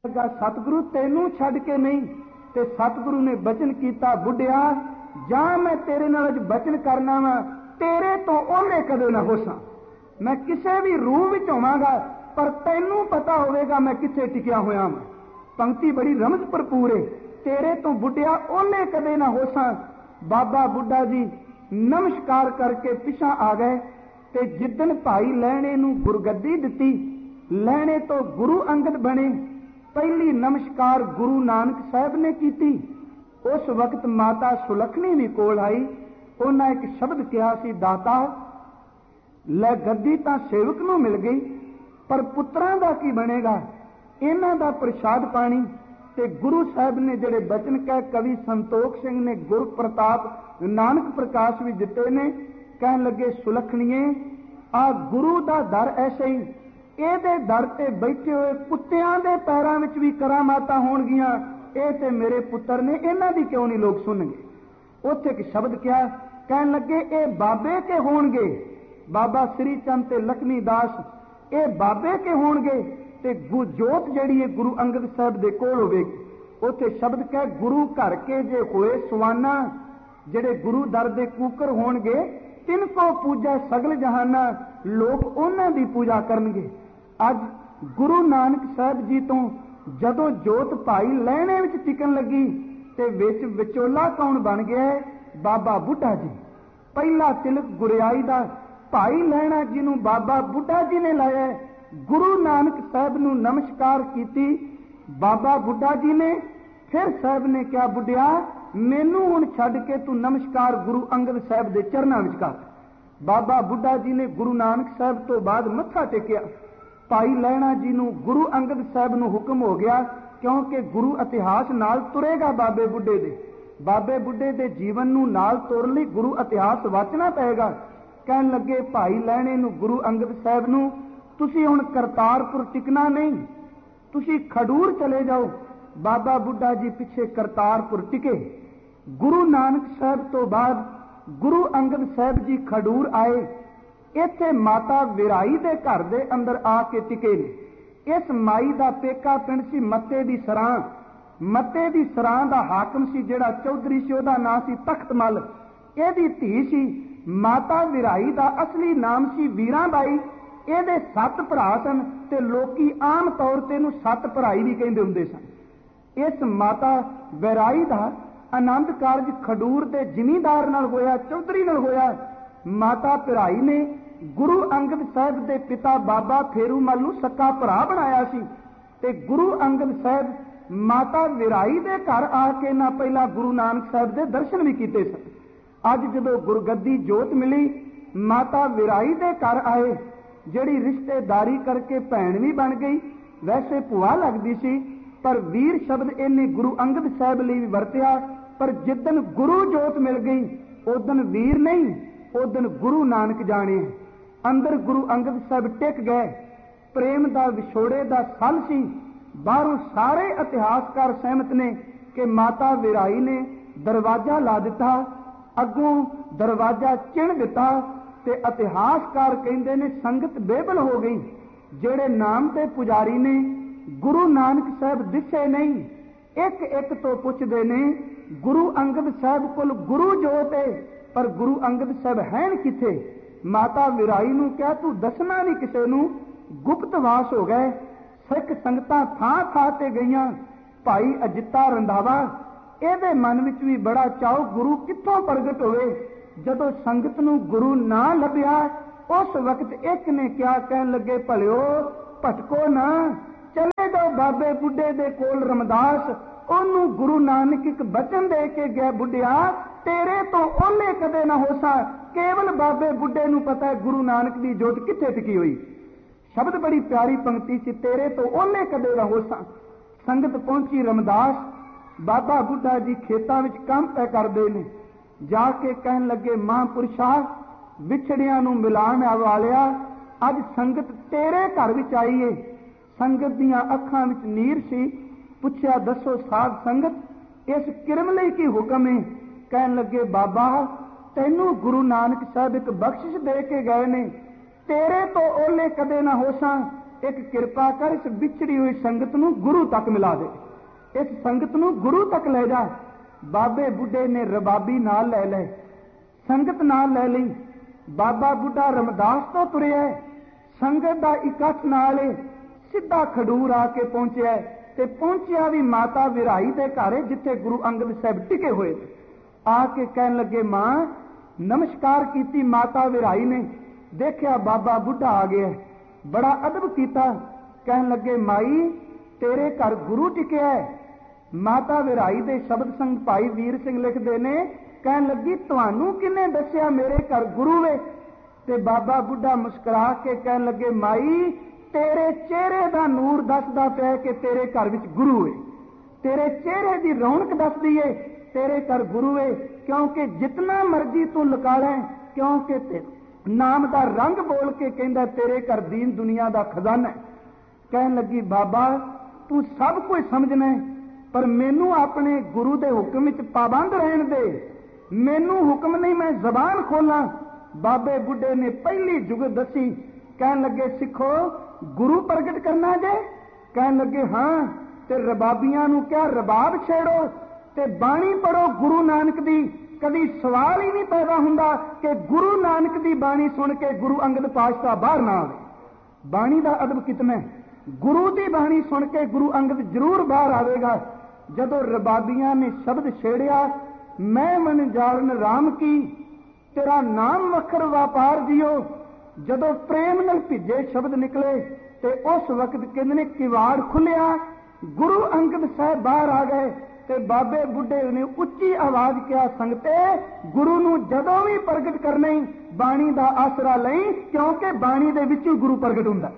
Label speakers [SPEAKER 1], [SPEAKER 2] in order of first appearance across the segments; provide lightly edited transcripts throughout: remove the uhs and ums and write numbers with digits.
[SPEAKER 1] सतगुरु तेनू छड्ड के नहीं। ते सतगुरु ने बचन किया, बुढ़िया जा मैं तेरे नाल अज बचन करना वा, तेरे तो ओले कदे ना होसा। मैं किसी भी रूह विच होवांगा पर तैनू पता होवेगा मैं किथे टिकिया होया वां। पंक्ति बड़ी रमज भरपूर है। तेरे तो बुढ़िया ओले कदे ना होसा। बाबा बुढ़ा जी नमस्कार करके पिछा आ गए। ते जिदन भाई लहणे नू गुरगद्दी दिती, लहणे तो गुरु अंगद बने। पहली नमस्कार गुरु नानक साहब ने की। उस वक्त माता सुलखनी भी कोल आई। उन्हें एक शब्द कहा सी, दाता लै गद्दी तां सेवक नूं मिल गई, पर पुत्रां दा की बनेगा, इन्हां दा प्रसाद पानी। ते गुरु साहब ने जिहड़े बचन कह कवि संतोख सिंह ने गुर प्रताप नानक प्रकाश भी दिते ने। कहन लगे, सुलखणीए आ गुरु दा दर ऐसे ही, ਇਹਦੇ ਦਰ ਤੇ बैठे हुए कुत्तियां दे पैरां विच भी करामातां होणगीਆਂ। ਇਹ ਤੇ ਮੇਰੇ पुत्र ने, इन्हां दी क्यों नहीं लोग सुनणगे। उत्थे एक शब्द क्या कहन लगे, ये बाबे के होणगे। बाबा श्री चंद ते लक्ष्मी दास ये बाबे के होणगे ते जोत जिहड़ी है गुरु अंगद साहब दे कोल होवेगी। उत्थे शब्द कह, गुरु घर के जे होए सुवाना, जिहड़े गुरु दर दे कूकर होणगे, तिनको पूजा सगल जहाना, लोग उन्हां दी पूजा करनगे। अज गुरु नानक साहब जी तो जदों जोत भाई लहणे विच टिकन लगी ते विच विचोला कौन बन गया है? बाबा बुढ़ा जी। पहला तिलक गुरियाई दा भाई लहणा जी नूं बाबा बुढ़ा जी ने लाया। गुरु नानक साहब नूं नमस्कार कीती बाबा बुढ़ा जी ने। फिर साहब ने क्या, बुढ़िया मैनू हुण छड्ड के तू नमस्कार गुरु अंगद साहब दे चरनां विच कर। बाबा बुढ़ा जी ने गुरु नानक साहब तो बाद मत्था टेकिया। भाई लहणा जी नूं गुरु अंगद साहब नूं हुक्म हो गया, क्योंकि गुरु इतिहास नाल तुरेगा बाबे बुढ़े दे। बाबे बुढ़े दे जीवन नूं नाल तुर लई गुरु इतिहास वाचना पएगा। कहन लगे, भाई लहणे नूं गुरु अंगद साहब नूं, तुसीं हुण करतारपुर टिकना नहीं, तुसीं खडूर चले जाओ। बाबा बुढ़ा जी पिछे करतारपुर टिके। गुरु नानक साहब तो बाद गुरु अंगद साहब जी खडूर आए। इत्थे माता विराई दे घर दे अंदर आके टिके ने। इस माई दा पेका पिंड सी मत्ते दी सरां। मत्ते दी सरां दा हाकम सी जिहड़ा चौधरी सी, ओहदा नाम सी तख्तमल। इहदी धी सी माता विराई दा असली नाम सी वीरां बाई। ਇਹਦੇ 7 ਭਰਾ ਸਨ ਤੇ ਲੋਕੀ ਆਮ ਤੌਰ ਤੇ ਇਹਨੂੰ 7 ਭਰਾਈ ਵੀ ਕਹਿੰਦੇ ਹੁੰਦੇ ਸਨ। ਇਸ ਮਾਤਾ ਵਿਰਾਈ ਦਾ ਆਨੰਦ ਕਾਰਜ ਖਡੂਰ ਦੇ ਜ਼ਿਮੀਂਦਾਰ ਨਾਲ ਹੋਇਆ, ਚੌਧਰੀ ਨਾਲ ਹੋਇਆ। ਮਾਤਾ ਭਰਾਈ ਨੇ ਗੁਰੂ ਅੰਗਦ ਸਾਹਿਬ ਦੇ ਪਿਤਾ ਬਾਬਾ ਫੇਰੂਮਲ ਨੂੰ ਸੱਕਾ ਭਰਾ ਬਣਾਇਆ ਸੀ। ਤੇ ਗੁਰੂ ਅੰਗਦ ਸਾਹਿਬ ਮਾਤਾ ਵਿਰਾਈ ਦੇ ਘਰ ਆ ਕੇ ਨਾ ਪਹਿਲਾਂ ਗੁਰੂ ਨਾਨਕ ਸਾਹਿਬ ਦੇ ਦਰਸ਼ਨ ਵੀ ਕੀਤੇ ਸਨ। ਅੱਜ ਜਦੋਂ ਗੁਰਗੱਦੀ ਜੋਤ ਮਿਲੀ, ਮਾਤਾ ਵਿਰਾਈ ਦੇ ਘਰ ਆਏ, ਜਿਹੜੀ ਰਿਸ਼ਤੇਦਾਰੀ ਕਰਕੇ ਭੈਣ ਵੀ ਬਣ ਗਈ, ਵੈਸੇ ਭੂਆ ਲੱਗਦੀ ਸੀ, ਪਰ ਵੀਰ ਸ਼ਬਦ ਇਹਨੇ ਗੁਰੂ ਅੰਗਦ ਸਾਹਿਬ ਲਈ ਵੀ ਵਰਤਿਆ। ਪਰ ਜਿੱਦਣ ਗੁਰੂ ਜੋਤ ਮਿਲ ਗਈ, ਉਦਣ ਵੀਰ ਨਹੀਂ, ਉਦਣ ਗੁਰੂ ਨਾਨਕ ਜਾਣੇ। ਅੰਦਰ ਗੁਰੂ ਅੰਗਦ ਸਾਹਿਬ ਟਿਕ ਗਏ। ਪ੍ਰੇਮ ਦਾ ਵਿਛੋੜੇ ਦਾ ਸਲ ਸੀ। ਬਾਹਰੋਂ ਸਾਰੇ ਇਤਿਹਾਸਕਾਰ ਸਹਿਮਤ ਨੇ ਕਿ ਮਾਤਾ ਵਿਰਾਈ ਨੇ ਦਰਵਾਜ਼ਾ ਲਾ ਦਿੱਤਾ, ਅੱਗੋਂ ਦਰਵਾਜ਼ਾ ਚਿਣ ਦਿੱਤਾ। ਤੇ ਇਤਿਹਾਸਕਾਰ ਕਹਿੰਦੇ ਨੇ ਸੰਗਤ ਬੇਬਲ ਹੋ ਗਈ। ਜਿਹੜੇ ਨਾਮ ਤੇ ਪੁਜਾਰੀ ਨੇ ਗੁਰੂ ਨਾਨਕ ਸਾਹਿਬ ਦਿਸੇ ਨਹੀਂ, ਇੱਕ ਇੱਕ ਤੋਂ ਪੁੱਛਦੇ ਨੇ ਗੁਰੂ ਅੰਗਦ ਸਾਹਿਬ ਕੋਲ ਗੁਰੂ ਜੋਤ ਹੈ, ਪਰ ਗੁਰੂ ਅੰਗਦ ਸਾਹਿਬ ਹੈ ਕਿੱਥੇ? ਮਾਤਾ ਵਿਰਾਈ ਨੂੰ ਕਿਹਾ, ਤੂੰ ਦੱਸਣਾ ਨਹੀਂ ਕਿਸੇ ਨੂੰ। ਗੁਪਤਵਾਸ ਹੋ ਗਏ। ਸਿੱਖ ਸੰਗਤਾਂ ਥਾਂ ਥਾਂ ਤੇ ਗਈਆਂ। ਭਾਈ ਅਜਿੱਤਾ ਰੰਧਾਵਾ, ਇਹਦੇ ਮਨ ਵਿੱਚ ਵੀ ਬੜਾ ਚਾਉ ਗੁਰੂ ਕਿੱਥੋਂ ਪ੍ਰਗਟ ਹੋਵੇ। ਜਦੋਂ ਸੰਗਤ ਨੂੰ ਗੁਰੂ ਨਾ ਲੱਭਿਆ, ਉਸ ਵਕਤ ਇੱਕ ਨੇ ਕਿਹਾ, ਕਹਿਣ ਲੱਗੇ, ਭਲਿਓ ਭਟਕੋ ਨਾ, ਚਲੇ ਜਾਓ ਬਾਬੇ ਬੁੱਢੇ ਦੇ ਕੋਲ ਰਮਦਾਸ। ਉਹਨੂੰ ਗੁਰੂ ਨਾਨਕ ਇੱਕ ਬਚਨ ਦੇ ਕੇ ਗਿਆ, ਬੁੱਢਿਆ ਤੇਰੇ ਤੋਂ ਓਲੇ ਕਦੇ ਨਾ ਹੋਸਾ। ਕੇਵਲ ਬਾਬੇ ਬੁੱਢੇ ਨੂੰ ਪਤਾ ਹੈ ਗੁਰੂ ਨਾਨਕ ਦੀ ਜੋਤ ਕਿੱਥੇ ਟਿਕੀ ਹੋਈ। ਸ਼ਬਦ ਬੜੀ ਪਿਆਰੀ ਪੰਕਤੀ ਸੀ, ਤੇਰੇ ਤੋਂ ਓਲੇ ਕਦੇ ਨਾ ਹੋਸਾ। ਸੰਗਤ ਪਹੁੰਚੀ ਰਮਦਾਸ। ਬਾਬਾ ਬੁੱਢਾ ਜੀ ਖੇਤਾਂ ਵਿੱਚ ਕੰਮ ਤੈਅ ਕਰਦੇ ਨੇ। ਜਾ ਕੇ ਕਹਿਣ ਲੱਗੇ, ਮਹਾਂਪੁਰਸ਼ਾ ਵਿਛੜਿਆਂ ਨੂੰ ਮਿਲਾਣ ਵਾਲਿਆ, ਅੱਜ ਸੰਗਤ ਤੇਰੇ ਘਰ ਵਿੱਚ ਆਈ ਏ। ਸੰਗਤ ਦੀਆਂ ਅੱਖਾਂ ਵਿੱਚ ਨੀਰ ਸੀ। ਪੁੱਛਿਆ, ਦੱਸੋ ਸਾਧ ਸੰਗਤ ਇਸ ਕਿਰਮ ਲਈ ਕੀ ਹੁਕਮ ਹੈ? ਕਹਿਣ ਲੱਗੇ, ਬਾਬਾ ਤੈਨੂੰ ਗੁਰੂ ਨਾਨਕ ਸਾਹਿਬ ਇੱਕ ਬਖਸ਼ਿਸ਼ ਦੇ ਕੇ ਗਏ ਨੇ, ਤੇਰੇ ਤੋਂ ਓਲੇ ਕਦੇ ਨਾ ਹੋਸਾਂ। एक किरपा कर इस बिछड़ी हुई संगत नूं गुरु तक मिला दे, इस संगत नूं गुरु तक ले जा। बाबे बुढ़े ने रबाबी नाल लै ले, संगत नाल लै लई। बाबा बुढ़ा रमदास तो तुरिया, संगत दा इकट्ठ नाल सीधा खडूर आके पहुंचिया ते पहुंचिया भी माता विराई दे घर जिथे गुरु अंगद साहब टिके हुए। आके कहन लगे मां नमस्कार कीती। माता विराई ने देखिया बाबा बुढ़ा आ गया, बड़ा अदब किया। कहन लगे माई तेरे घर गुरु टिकिया है। माता विराई दे शब्द संग भाई वीर सिंह लिखते ने, कहन लगी तुहानू किने दसिया मेरे घर गुरु वे? ते बाबा बुढ़ा मुस्कुरा के कहन लगे माई तेरे चेहरे दा नूर दसदा पिया कि तेरे घर विच गुरु है, तेरे चेहरे दी रौनक दसदी है तेरे घर गुरु है। क्योंकि जितना मर्जी तू लुका लै, क्योंकि नाम दा रंग बोल के कहंदा तेरे घर दीन दुनिया दा खजाना है। कहन लगी बाबा तू सब कुछ समझना है, पर मैनू अपने गुरु दे हुक्म विच पाबंद रहन दे, मैनू हुक्म नहीं मैं जबान खोला। बाबे बुढ़े ने पहली जुगत दसी। कहन लगे सिखो गुरु प्रगट करना जे? कहन लगे हाँ। ते रबाबियां नू क्या रबाब छेड़ो ते बाणी पढ़ो गुरु नानक दी। कभी सवाल ही नहीं पैदा हुंदा कि गुरु नानक दी बाणी सुन के गुरु अंगद पातशाह बाहर ना आवे। बाणी दा अदब कितना है, गुरु दी बाणी सुन के गुरु अंगद जरूर बाहर आवेगा। जदों रबाबियां ने शब्द छेड़िया मैं मन जालन राम की तेरा नाम वखर व्यापार जियो, जदों प्रेम नाल भिजे शब्द निकले ते उस वक्त कहंदे ने किवाड़ खुलिया, गुरु अंगद साहब बाहर आ गए। ते बाबे बुढ़े ने उच्ची आवाज किया संगते गुरु नूं जदों भी प्रगट करना बाणी दा आसरा लई, क्योंकि बाणी दे विच गुरु प्रगट हुंदा।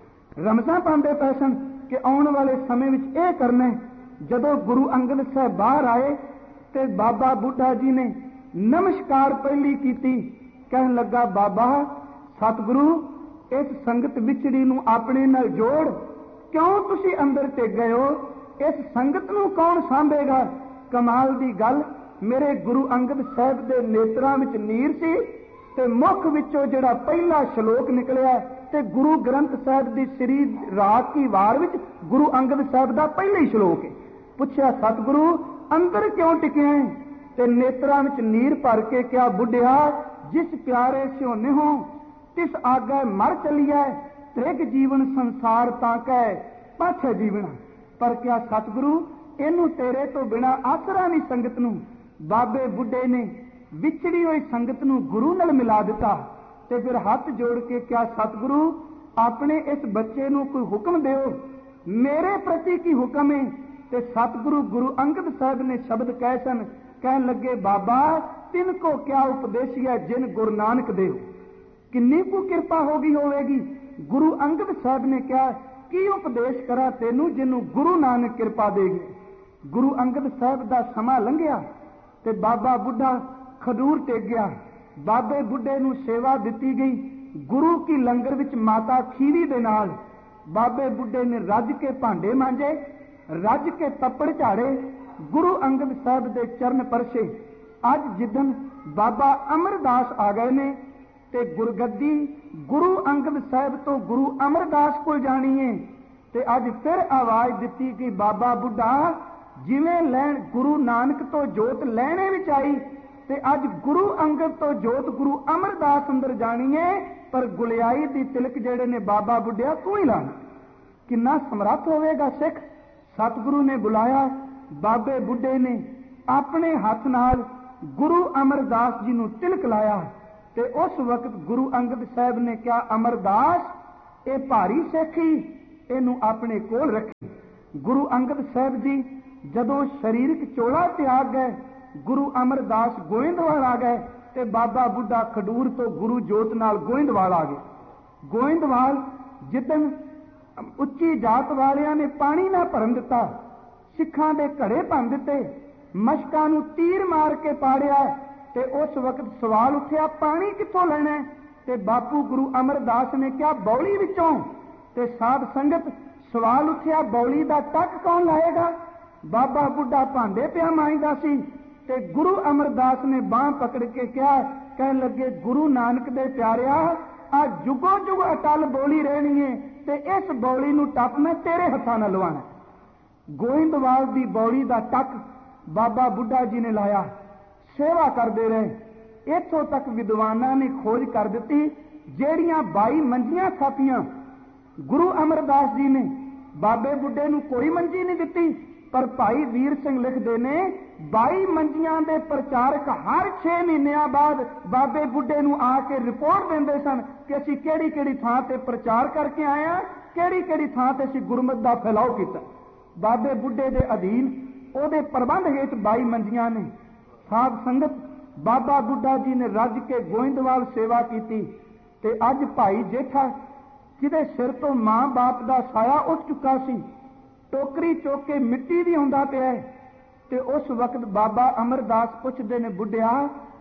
[SPEAKER 1] रमजां पांदे पै सन कि आउण वाले समय विच इह करना है। जदों गुरु अंगद साहब बाहर आए ते बाबा बुढ़ा जी ने नमस्कार पहली कीती। कहन लगा बाबा सतगुरु इस संगत विछड़ी नूं अपने नाल जोड़, क्यों तुसी अंदर टिक गए हो? इस संगत नूं कौन सांभेगा? कमाल दी गल मेरे गुरु अंगद साहब दे नेत्रां विच नीर सी ते मुख विचों जिहड़ा पहला श्लोक निकलिया ते गुरु ग्रंथ साहब दी श्री राग की वार विच गुरु अंगद साहब दा पहला ही श्लोक है। पुछया सतगुरु अंदर क्यों टिके हैं? ते नेत्रां विच नीर भर के क्या बुढ़िया जिस प्यारे स्योने हो तिस आगे मर चलिया, त्रिग जीवन संसार ताकै पाछे जीवना। पर क्या सतगुरु इनू तेरे तो बिना आसरा नहीं संगत नूं? बाबे बुढ़े ने विछड़ी हुई संगत नूं गुरु नाल मिला दिता ते फिर हाथ जोड़ के क्या सतगुरु अपने इस बच्चे नूं कोई हुक्म दिओ, मेरे प्रति की हुक्म है? ते सतगुरु गुरु अंगद साहब ने शब्द कहे सन। कहन लगे बाबा तिनको क्या उपदेशिया जिन गुरु नानक देव, किन्नी को कृपा होगी होवेगी। गुरु अंगद साहब ने क्या की उपदेश करा तेनू जिन्नू गुरु नानक कृपा देगी। गुरु अंगद साहब दा समा लंघिया ते बाबा बुढ़ा खडूर टेक गया। बाबे बुढ़े नू सेवा दिती गई गुरु की लंगर विच माता खीवी दे नाल। बाबे बुढ़े ने रज के भांडे मांजे, रज के तप्पड़ झाड़े, गुरु अंगद साहब दे चरण परसे। अज जिदन बाबा अमरदास आ गए ने ते गुरगद्दी गुरु अंगद साहब तो गुरु अमरदास को जानी है। ते अज फिर आवाज दी कि बाबा बुढ़ा जिवें लैन गुरु नानक तो जोत लैने विच आई ते अज गुरु अंगद तो जोत गुरु अमरदास अंदर जानी है, पर गुलियाई दी तिलक जेड़े ने बाबा बुढ़िया तू ही लाना। किन्ना समर्थ होवेगा सिख। सतगुरु ने बुलाया, बाबे बुढ़े ने अपने हाथ नाल गुरु अमरदास जी नूं तिलक लाया ते उस वक्त गुरु अंगद साहब ने क्या अमरदास ये भारी सिखी इनू अपने कोल रखी। गुरु अंगद साहब जी जदों शरीरक चोला त्याग गए, गुरु अमरदास गोइंदवाल आ गए ते बाबा बुढ़ा खडूर तो गुरु जोत नाल गोइंदवाल आ गए। गोइंदवाल जिदन उच्ची जात वालियां ने पानी ना भरन दिता, सिखां दे घड़े भन दिते, मशकां नूं तीर मार के पाड़िया ते उस वक्त सवाल उठिया पानी कित्थों लेना है? ते बापू गुरु अमरदास ने क्या बौली विचों? ते साध संगत सवाल उठिया बौली दा टक कौन लाएगा? बाबा बुढ़ा भांडे पिया मांजदा सी ते गुरु अमरदास ने बांह पकड़ के क्या कहन लगे गुरु नानक दे प्यारिया आ जुगो जुग अटल बोली रहनी है ਤੇ ਇਸ ਬੌਲੀ ਨੂੰ ਟੱਪ ਮੈਂ ਤੇਰੇ ਹੱਥਾਂ ਨਾਲ ਲਵਾਣਾ। ਗੋਇੰਦਵਾਲ ਦੀ ਬੌਲੀ ਦਾ ਟੱਕ ਬਾਬਾ ਬੁੱਢਾ ਜੀ ਨੇ ਲਾਇਆ, ਸੇਵਾ ਕਰਦੇ ਰਹੇ। ਇੱਥੋਂ ਤੱਕ ਵਿਦਵਾਨਾਂ ਨੇ ਖੋਜ ਕਰ ਦਿੱਤੀ, ਜਿਹੜੀਆਂ 22 ਮੰਜੀਆਂ ਥਾਪੀਆਂ ਗੁਰੂ ਅਮਰਦਾਸ ਜੀ ਨੇ ਬਾਬੇ ਬੁੱਢੇ ਨੂੰ ਕੋਈ ਮੰਜੀ ਨਹੀਂ ਦਿੱਤੀ, ਪਰ ਭਾਈ ਵੀਰ ਸਿੰਘ ਲਿਖਦੇ ਨੇ 22 ਮੰਜੀਆਂ ਦੇ ਪ੍ਰਚਾਰਕ ਹਰ 6 ਮਹੀਨਿਆਂ ਬਾਅਦ ਬਾਬੇ ਬੁੱਢੇ ਨੂੰ ਆ ਕੇ ਰਿਪੋਰਟ ਦਿੰਦੇ ਸਨ ਕਿ ਅਸੀਂ ਕਿਹੜੀ ਕਿਹੜੀ ਥਾਂ ਤੇ ਪ੍ਰਚਾਰ ਕਰਕੇ ਆਏ ਹਾਂ, ਕਿਹੜੀ ਕਿਹੜੀ ਥਾਂ ਤੇ ਅਸੀਂ ਗੁਰਮਤਿ ਦਾ ਫੈਲਾਓ ਕੀਤਾ। ਬਾਬੇ ਬੁੱਢੇ ਦੇ ਅਧੀਨ ਉਹਦੇ ਪ੍ਰਬੰਧ ਹੇਠ 22 ਮੰਜੀਆਂ ਨੇ। ਸਾਧ ਸੰਗਤ, ਬਾਬਾ ਬੁੱਢਾ ਜੀ ਨੇ ਰੱਜ ਕੇ ਗੋਇੰਦਵਾਲ ਸੇਵਾ ਕੀਤੀ ਤੇ ਅੱਜ ਭਾਈ ਜੇਠਾ ਜਿਹਦੇ ਸਿਰ ਤੋਂ ਮਾਂ ਬਾਪ ਦਾ ਸਾਇਆ ਉੱਠ ਚੁੱਕਾ ਸੀ, ਟੋਕਰੀ ਚੁੱਕ ਕੇ ਮਿੱਟੀ ਦੀ ਆਉਂਦਾ ਪਿਆ ਤੇ ਉਸ ਵਕਤ ਬਾਬਾ ਅਮਰਦਾਸ ਪੁੱਛਦੇ ਨੇ, ਬੁੱਢਿਆ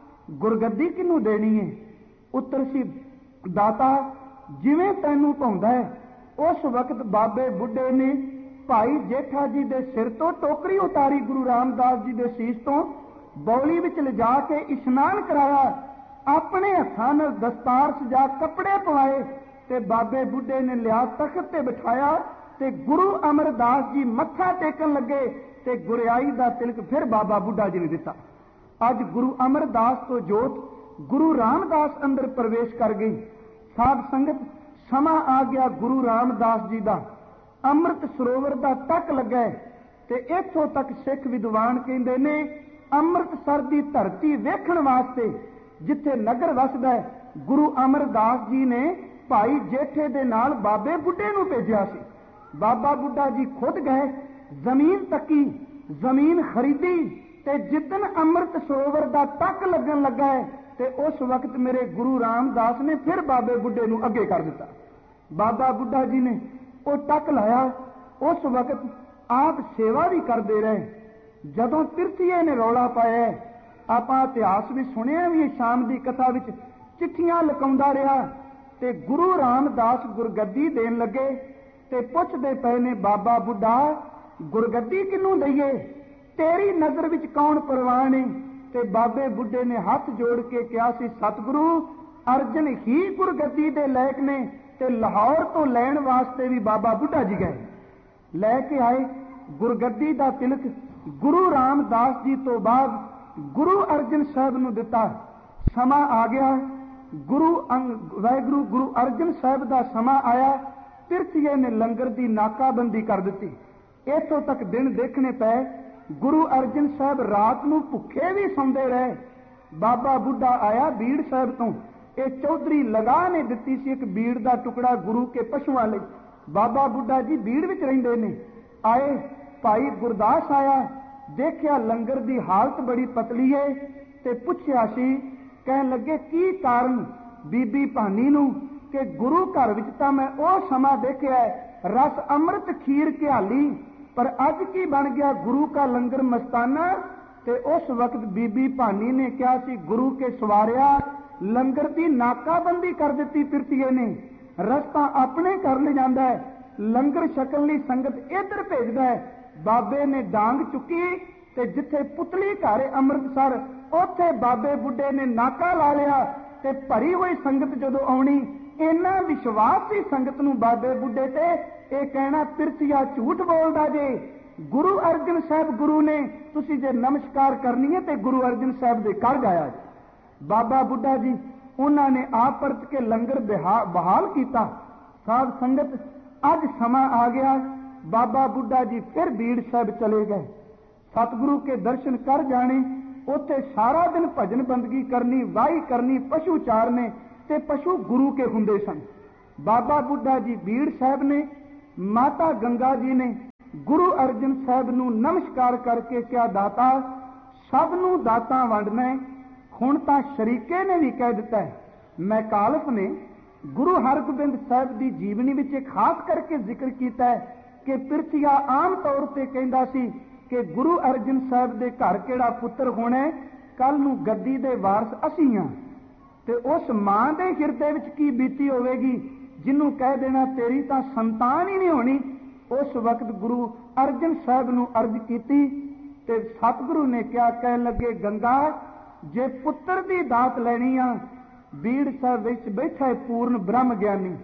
[SPEAKER 1] ਗੁਰਗੱਦੀ ਕਿਹਨੂੰ ਦੇਣੀ ਹੈ? ਉੱਤਰ ਸੀ, ਦਾਤਾ ਜਿਵੇਂ ਤੈਨੂੰ ਭਾਉਂਦਾ ਹੈ। ਉਸ ਵਕਤ ਬਾਬੇ ਬੁੱਢੇ ਨੇ ਭਾਈ ਜੇਠਾ ਜੀ ਦੇ ਸਿਰ ਤੋਂ ਟੋਕਰੀ ਉਤਾਰੀ, ਗੁਰੂ ਰਾਮਦਾਸ ਜੀ ਦੇ ਸੀਸ ਤੋਂ ਬੌਲੀ ਵਿੱਚ ਲਿਜਾ ਕੇ ਇਸ਼ਨਾਨ ਕਰਾਇਆ, ਆਪਣੇ ਹੱਥਾਂ ਨਾਲ ਦਸਤਾਰ ਸਜਾ ਕੱਪੜੇ ਪਵਾਏ ਤੇ ਬਾਬੇ ਬੁੱਢੇ ਨੇ ਲਿਆ ਤਖਤ ਤੇ ਬਿਠਾਇਆ ਤੇ ਗੁਰੂ ਅਮਰਦਾਸ ਜੀ ਮੱਥਾ ਟੇਕਣ ਲੱਗੇ ਤੇ ਗੁਰਿਆਈ ਦਾ ਤਿਲਕ ਫਿਰ ਬਾਬਾ ਬੁੱਢਾ ਜੀ ਨੇ ਦਿੱਤਾ। ਅੱਜ ਗੁਰੂ ਅਮਰਦਾਸ ਤੋਂ ਜੋਤ ਗੁਰੂ ਰਾਮਦਾਸ ਅੰਦਰ ਪ੍ਰਵੇਸ਼ ਕਰ ਗਈ। ਸਾਧ ਸੰਗਤ, ਸਮਾਂ ਆ ਗਿਆ ਗੁਰੂ ਰਾਮਦਾਸ ਜੀ ਦਾ ਅੰਮ੍ਰਿਤ ਸਰੋਵਰ ਦਾ ਟੱਕ ਲੱਗਾ ਤੇ ਇੱਥੋਂ ਤੱਕ ਸਿੱਖ ਵਿਦਵਾਨ ਕਹਿੰਦੇ ਨੇ ਅੰਮ੍ਰਿਤਸਰ ਦੀ ਧਰਤੀ ਵੇਖਣ ਵਾਸਤੇ ਜਿੱਥੇ ਨਗਰ ਵਸਦਾ ਹੈ, ਗੁਰੂ ਅਮਰਦਾਸ ਜੀ ਨੇ ਭਾਈ ਜੇਠੇ ਦੇ ਨਾਲ ਬਾਬੇ ਬੁੱਢੇ ਨੂੰ ਭੇਜਿਆ ਸੀ। ਬਾਬਾ ਬੁੱਢਾ ਜੀ ਖੁਦ ਗਏ, ਜ਼ਮੀਨ ਤੱਕੀ, ਜ਼ਮੀਨ ਖਰੀਦੀ ਤੇ ਜਿੱਦਣ ਅੰਮ੍ਰਿਤ ਸਰੋਵਰ ਦਾ ਟੱਕ ਲੱਗਣ ਲੱਗਾ ਹੈ ਤੇ ਉਸ ਵਕਤ ਮੇਰੇ ਗੁਰੂ ਰਾਮਦਾਸ ਨੇ ਫਿਰ ਬਾਬੇ ਬੁੱਢੇ ਨੂੰ ਅੱਗੇ ਕਰ ਦਿੱਤਾ। ਬਾਬਾ ਬੁੱਢਾ ਜੀ ਨੇ ਉਹ ਟੱਕ ਲਾਇਆ। ਉਸ ਵਕਤ ਆਪ ਸੇਵਾ ਵੀ ਕਰਦੇ ਰਹੇ। ਜਦੋਂ ਤਿਰਥੀਏ ਨੇ ਰੌਲਾ ਪਾਇਆ, ਆਪਾਂ ਇਤਿਹਾਸ ਵੀ ਸੁਣਿਆ ਵੀ ਸ਼ਾਮ ਦੀ ਕਥਾ ਵਿੱਚ ਚਿੱਠੀਆਂ ਲਕਾਉਂਦਾ ਰਿਹਾ ਤੇ ਗੁਰੂ ਰਾਮਦਾਸ ਗੁਰਗੱਦੀ ਦੇਣ ਲੱਗੇ ਤੇ ਪੁੱਛਦੇ ਪਏ ਨੇ, ਬਾਬਾ ਬੁੱਢਾ ਗੁਰਗੱਦੀ ਕਿਹਨੂੰ ਦਈਏ? ਤੇਰੀ ਨਜ਼ਰ ਵਿੱਚ ਕੌਣ ਪ੍ਰਵਾਨ ਹੈ? ਤੇ ਬਾਬੇ ਬੁੱਢੇ ਨੇ ਹੱਥ ਜੋੜ ਕੇ ਕਿਹਾ ਸੀ, ਸਤਿਗੁਰੂ ਅਰਜਨ ਹੀ ਗੁਰਗੱਦੀ ਦੇ ਲਾਇਕ ਨੇ। ਤੇ ਲਾਹੌਰ ਤੋਂ ਲੈਣ ਵਾਸਤੇ ਵੀ ਬਾਬਾ ਬੁੱਢਾ ਜੀ ਗਏ, ਲੈ ਕੇ ਆਏ ਗੁਰਗੱਦੀ ਦਾ ਤਿਲਕ। ਗੁਰੂ ਰਾਮਦਾਸ ਜੀ ਤੋਂ ਬਾਅਦ ਗੁਰੂ ਅਰਜਨ ਸਾਹਿਬ ਨੂੰ ਦਿੱਤਾ। ਸਮਾਂ ਆ ਗਿਆ, ਵਾਹਿਗੁਰੂ ਗੁਰੂ ਅਰਜਨ ਸਾਹਿਬ ਦਾ ਸਮਾਂ ਆਇਆ। ਤਿਰਥੀਏ ਨੇ ਲੰਗਰ ਦੀ ਨਾਕਾਬੰਦੀ ਕਰ ਦਿੱਤੀ। ਇੱਥੋਂ ਤੱਕ ਦਿਨ ਦੇਖਣੇ ਪਏ, ਗੁਰੂ ਅਰਜਨ ਸਾਹਿਬ ਰਾਤ ਨੂੰ ਭੁੱਖੇ ਵੀ ਸੌਂਦੇ ਰਹੇ। ਬਾਬਾ ਬੁੱਢਾ ਆਇਆ ਬੀੜ ਸਾਹਿਬ ਤੋਂ, ਇਹ ਚੌਧਰੀ ਲਗਾ ਨੇ ਦਿੱਤੀ ਸੀ ਇੱਕ ਬੀੜ ਦਾ ਟੁਕੜਾ ਗੁਰੂ ਕੇ ਪਸ਼ੂਆਂ ਲਈ। ਬਾਬਾ ਬੁੱਢਾ ਜੀ ਬੀੜ ਵਿੱਚ ਰਹਿੰਦੇ ਨੇ। ਆਏ, ਭਾਈ ਗੁਰਦਾਸ ਆਇਆ, ਦੇਖਿਆ ਲੰਗਰ ਦੀ ਹਾਲਤ ਬੜੀ ਪਤਲੀ ਹੈ ਤੇ ਪੁੱਛਿਆ ਸੀ, ਕਹਿਣ ਲੱਗੇ ਕੀ ਕਾਰਨ ਬੀਬੀ ਭਾਨੀ ਨੂੰ? ਕਿ ਗੁਰੂ ਘਰ ਵਿੱਚ ਤਾਂ ਮੈਂ ਉਹ ਸਮਾਂ ਦੇਖਿਆ ਰਸ ਅੰਮ੍ਰਿਤ ਖੀਰ ਘਿਆਲੀ, ਪਰ ਅੱਜ ਕੀ ਬਣ ਗਿਆ ਗੁਰੂ ਕਾ ਲੰਗਰ ਮਸਤਾਨਾ। ਤੇ ਉਸ ਵਕਤ ਬੀਬੀ ਭਾਨੀ ਨੇ ਕਿਹਾ ਸੀ, ਗੁਰੂ ਕੇ ਸਵਾਰਿਆ ਲੰਗਰ ਦੀ ਨਾਕਾਬੰਦੀ ਕਰ ਦਿੱਤੀ ਤਿਰਥੀਏ ਨੇ। ਰਸਤਾ ਆਪਣੇ ਕਰ ਲੈ ਜਾਂਦਾ ਹੈ, ਲੰਗਰ ਛਕਣ ਲਈ ਸੰਗਤ ਇੱਧਰ ਭੇਜਦਾ ਹੈ। ਬਾਬੇ ਨੇ ਡਾਂਗ ਚੁੱਕੀ ਤੇ ਜਿੱਥੇ ਪੁਤਲੀ ਘਰ ਅੰਮ੍ਰਿਤਸਰ, ਉੱਥੇ ਬਾਬੇ ਬੁੱਢੇ ਨੇ ਨਾਕਾ ਲਾ ਲਿਆ ਤੇ ਭਰੀ ਹੋਈ ਸੰਗਤ ਜਦੋਂ ਆਉਣੀ, ਇੰਨਾ ਵਿਸ਼ਵਾਸ ਸੀ ਸੰਗਤ ਨੂੰ ਬਾਬੇ ਬੁੱਢੇ ਤੇ, ਇਹ ਕਹਿਣਾ ਤਿਰਥੀਆ ਝੂਠ ਬੋਲਦਾ ਜੇ। ਗੁਰੂ ਅਰਜਨ ਸਾਹਿਬ ਗੁਰੂ ਨੇ, ਤੁਸੀਂ ਜੇ ਨਮਸਕਾਰ ਕਰਨੀ ਹੈ ਤੇ ਗੁਰੂ ਅਰਜਨ ਸਾਹਿਬ ਦੇ ਕਰ ਜਾਇਆ। ਬਾਬਾ ਬੁੱਢਾ ਜੀ ਉਹਨਾਂ ਨੇ ਆਪ ਪਰਤ ਕੇ ਲੰਗਰ ਬਹਾਲ ਕੀਤਾ। ਸਾਧ ਸੰਗਤ, ਅੱਜ ਸਮਾਂ ਆ ਗਿਆ, ਬਾਬਾ ਬੁੱਢਾ ਜੀ ਫਿਰ ਬੀੜ ਸਾਹਿਬ ਚਲੇ ਗਏ। ਸਤਿਗੁਰੂ ਕੇ ਦਰਸ਼ਨ ਕਰ ਜਾਣੇ, ਉੱਥੇ ਸਾਰਾ ਦਿਨ ਭਜਨ ਬੰਦਗੀ ਕਰਨੀ, ਵਾਹੀ ਕਰਨੀ, ਪਸ਼ੂ ਚਾਰਨੇ ਤੇ ਪਸ਼ੂ ਗੁਰੂ ਕੇ ਹੁੰਦੇ ਸਨ। ਬਾਬਾ ਬੁੱਢਾ ਜੀ ਬੀੜ ਸਾਹਿਬ ਨੇ, ਮਾਤਾ ਗੰਗਾ ਜੀ ਨੇ ਗੁਰੂ ਅਰਜਨ ਸਾਹਿਬ ਨੂੰ ਨਮਸਕਾਰ ਕਰਕੇ ਕਿਹਾ, ਦਾਤਾ ਸਭ ਨੂੰ ਦਾਤਾ ਵੰਡਣਾ। ਹੁਣ ਤਾਂ ਸ਼ਰੀਕੇ ਨੇ ਵੀ ਕਹਿ ਦਿੱਤਾ ਹੈ। ਮੈਕਾਲਫ ਨੇ ਗੁਰੂ ਹਰਗੋਬਿੰਦ ਸਾਹਿਬ ਦੀ ਜੀਵਨੀ ਵਿੱਚ ਇੱਕ ਖਾਸ ਕਰਕੇ ਜ਼ਿਕਰ ਕੀਤਾ ਹੈ ਕਿ ਪਿਰਥੀਆ ਆਮ ਤੌਰ ਤੇ ਕਹਿੰਦਾ ਸੀ ਕਿ ਗੁਰੂ ਅਰਜਨ ਸਾਹਿਬ ਦੇ ਘਰ ਕਿਹੜਾ ਪੁੱਤਰ ਹੋਣਾ, ਕੱਲ ਨੂੰ ਗੱਦੀ ਦੇ ਵਾਰਸ ਅਸੀਂ ਹਾਂ। ਤੇ ਉਸ ਮਾਂ ਦੇ ਹਿਰਦੇ ਵਿੱਚ ਕੀ ਬੀਤੀ ਹੋਵੇਗੀ ਜਿਹਨੂੰ ਕਹਿ ਦੇਣਾ ਤੇਰੀ ਤਾਂ ਸੰਤਾਨ ਹੀ ਨਹੀਂ ਹੋਣੀ। ਉਸ ਵਕਤ ਗੁਰੂ ਅਰਜਨ ਸਾਹਿਬ ਨੂੰ ਅਰਜ਼ ਕੀਤੀ ਤੇ ਸਤਿਗੁਰੂ ਨੇ ਕਿਹਾ, ਕਹਿਣ ਲੱਗੇ, ਗੰਗਾ ਜੇ ਪੁੱਤਰ ਦੀ ਦਾਤ ਲੈਣੀ ਆ, ਬੀੜ ਸਾਹਿਬ ਵਿੱਚ ਬੈਠਾ ਪੂਰਨ ਬ੍ਰਹਮ ਗਿਆਨੀ,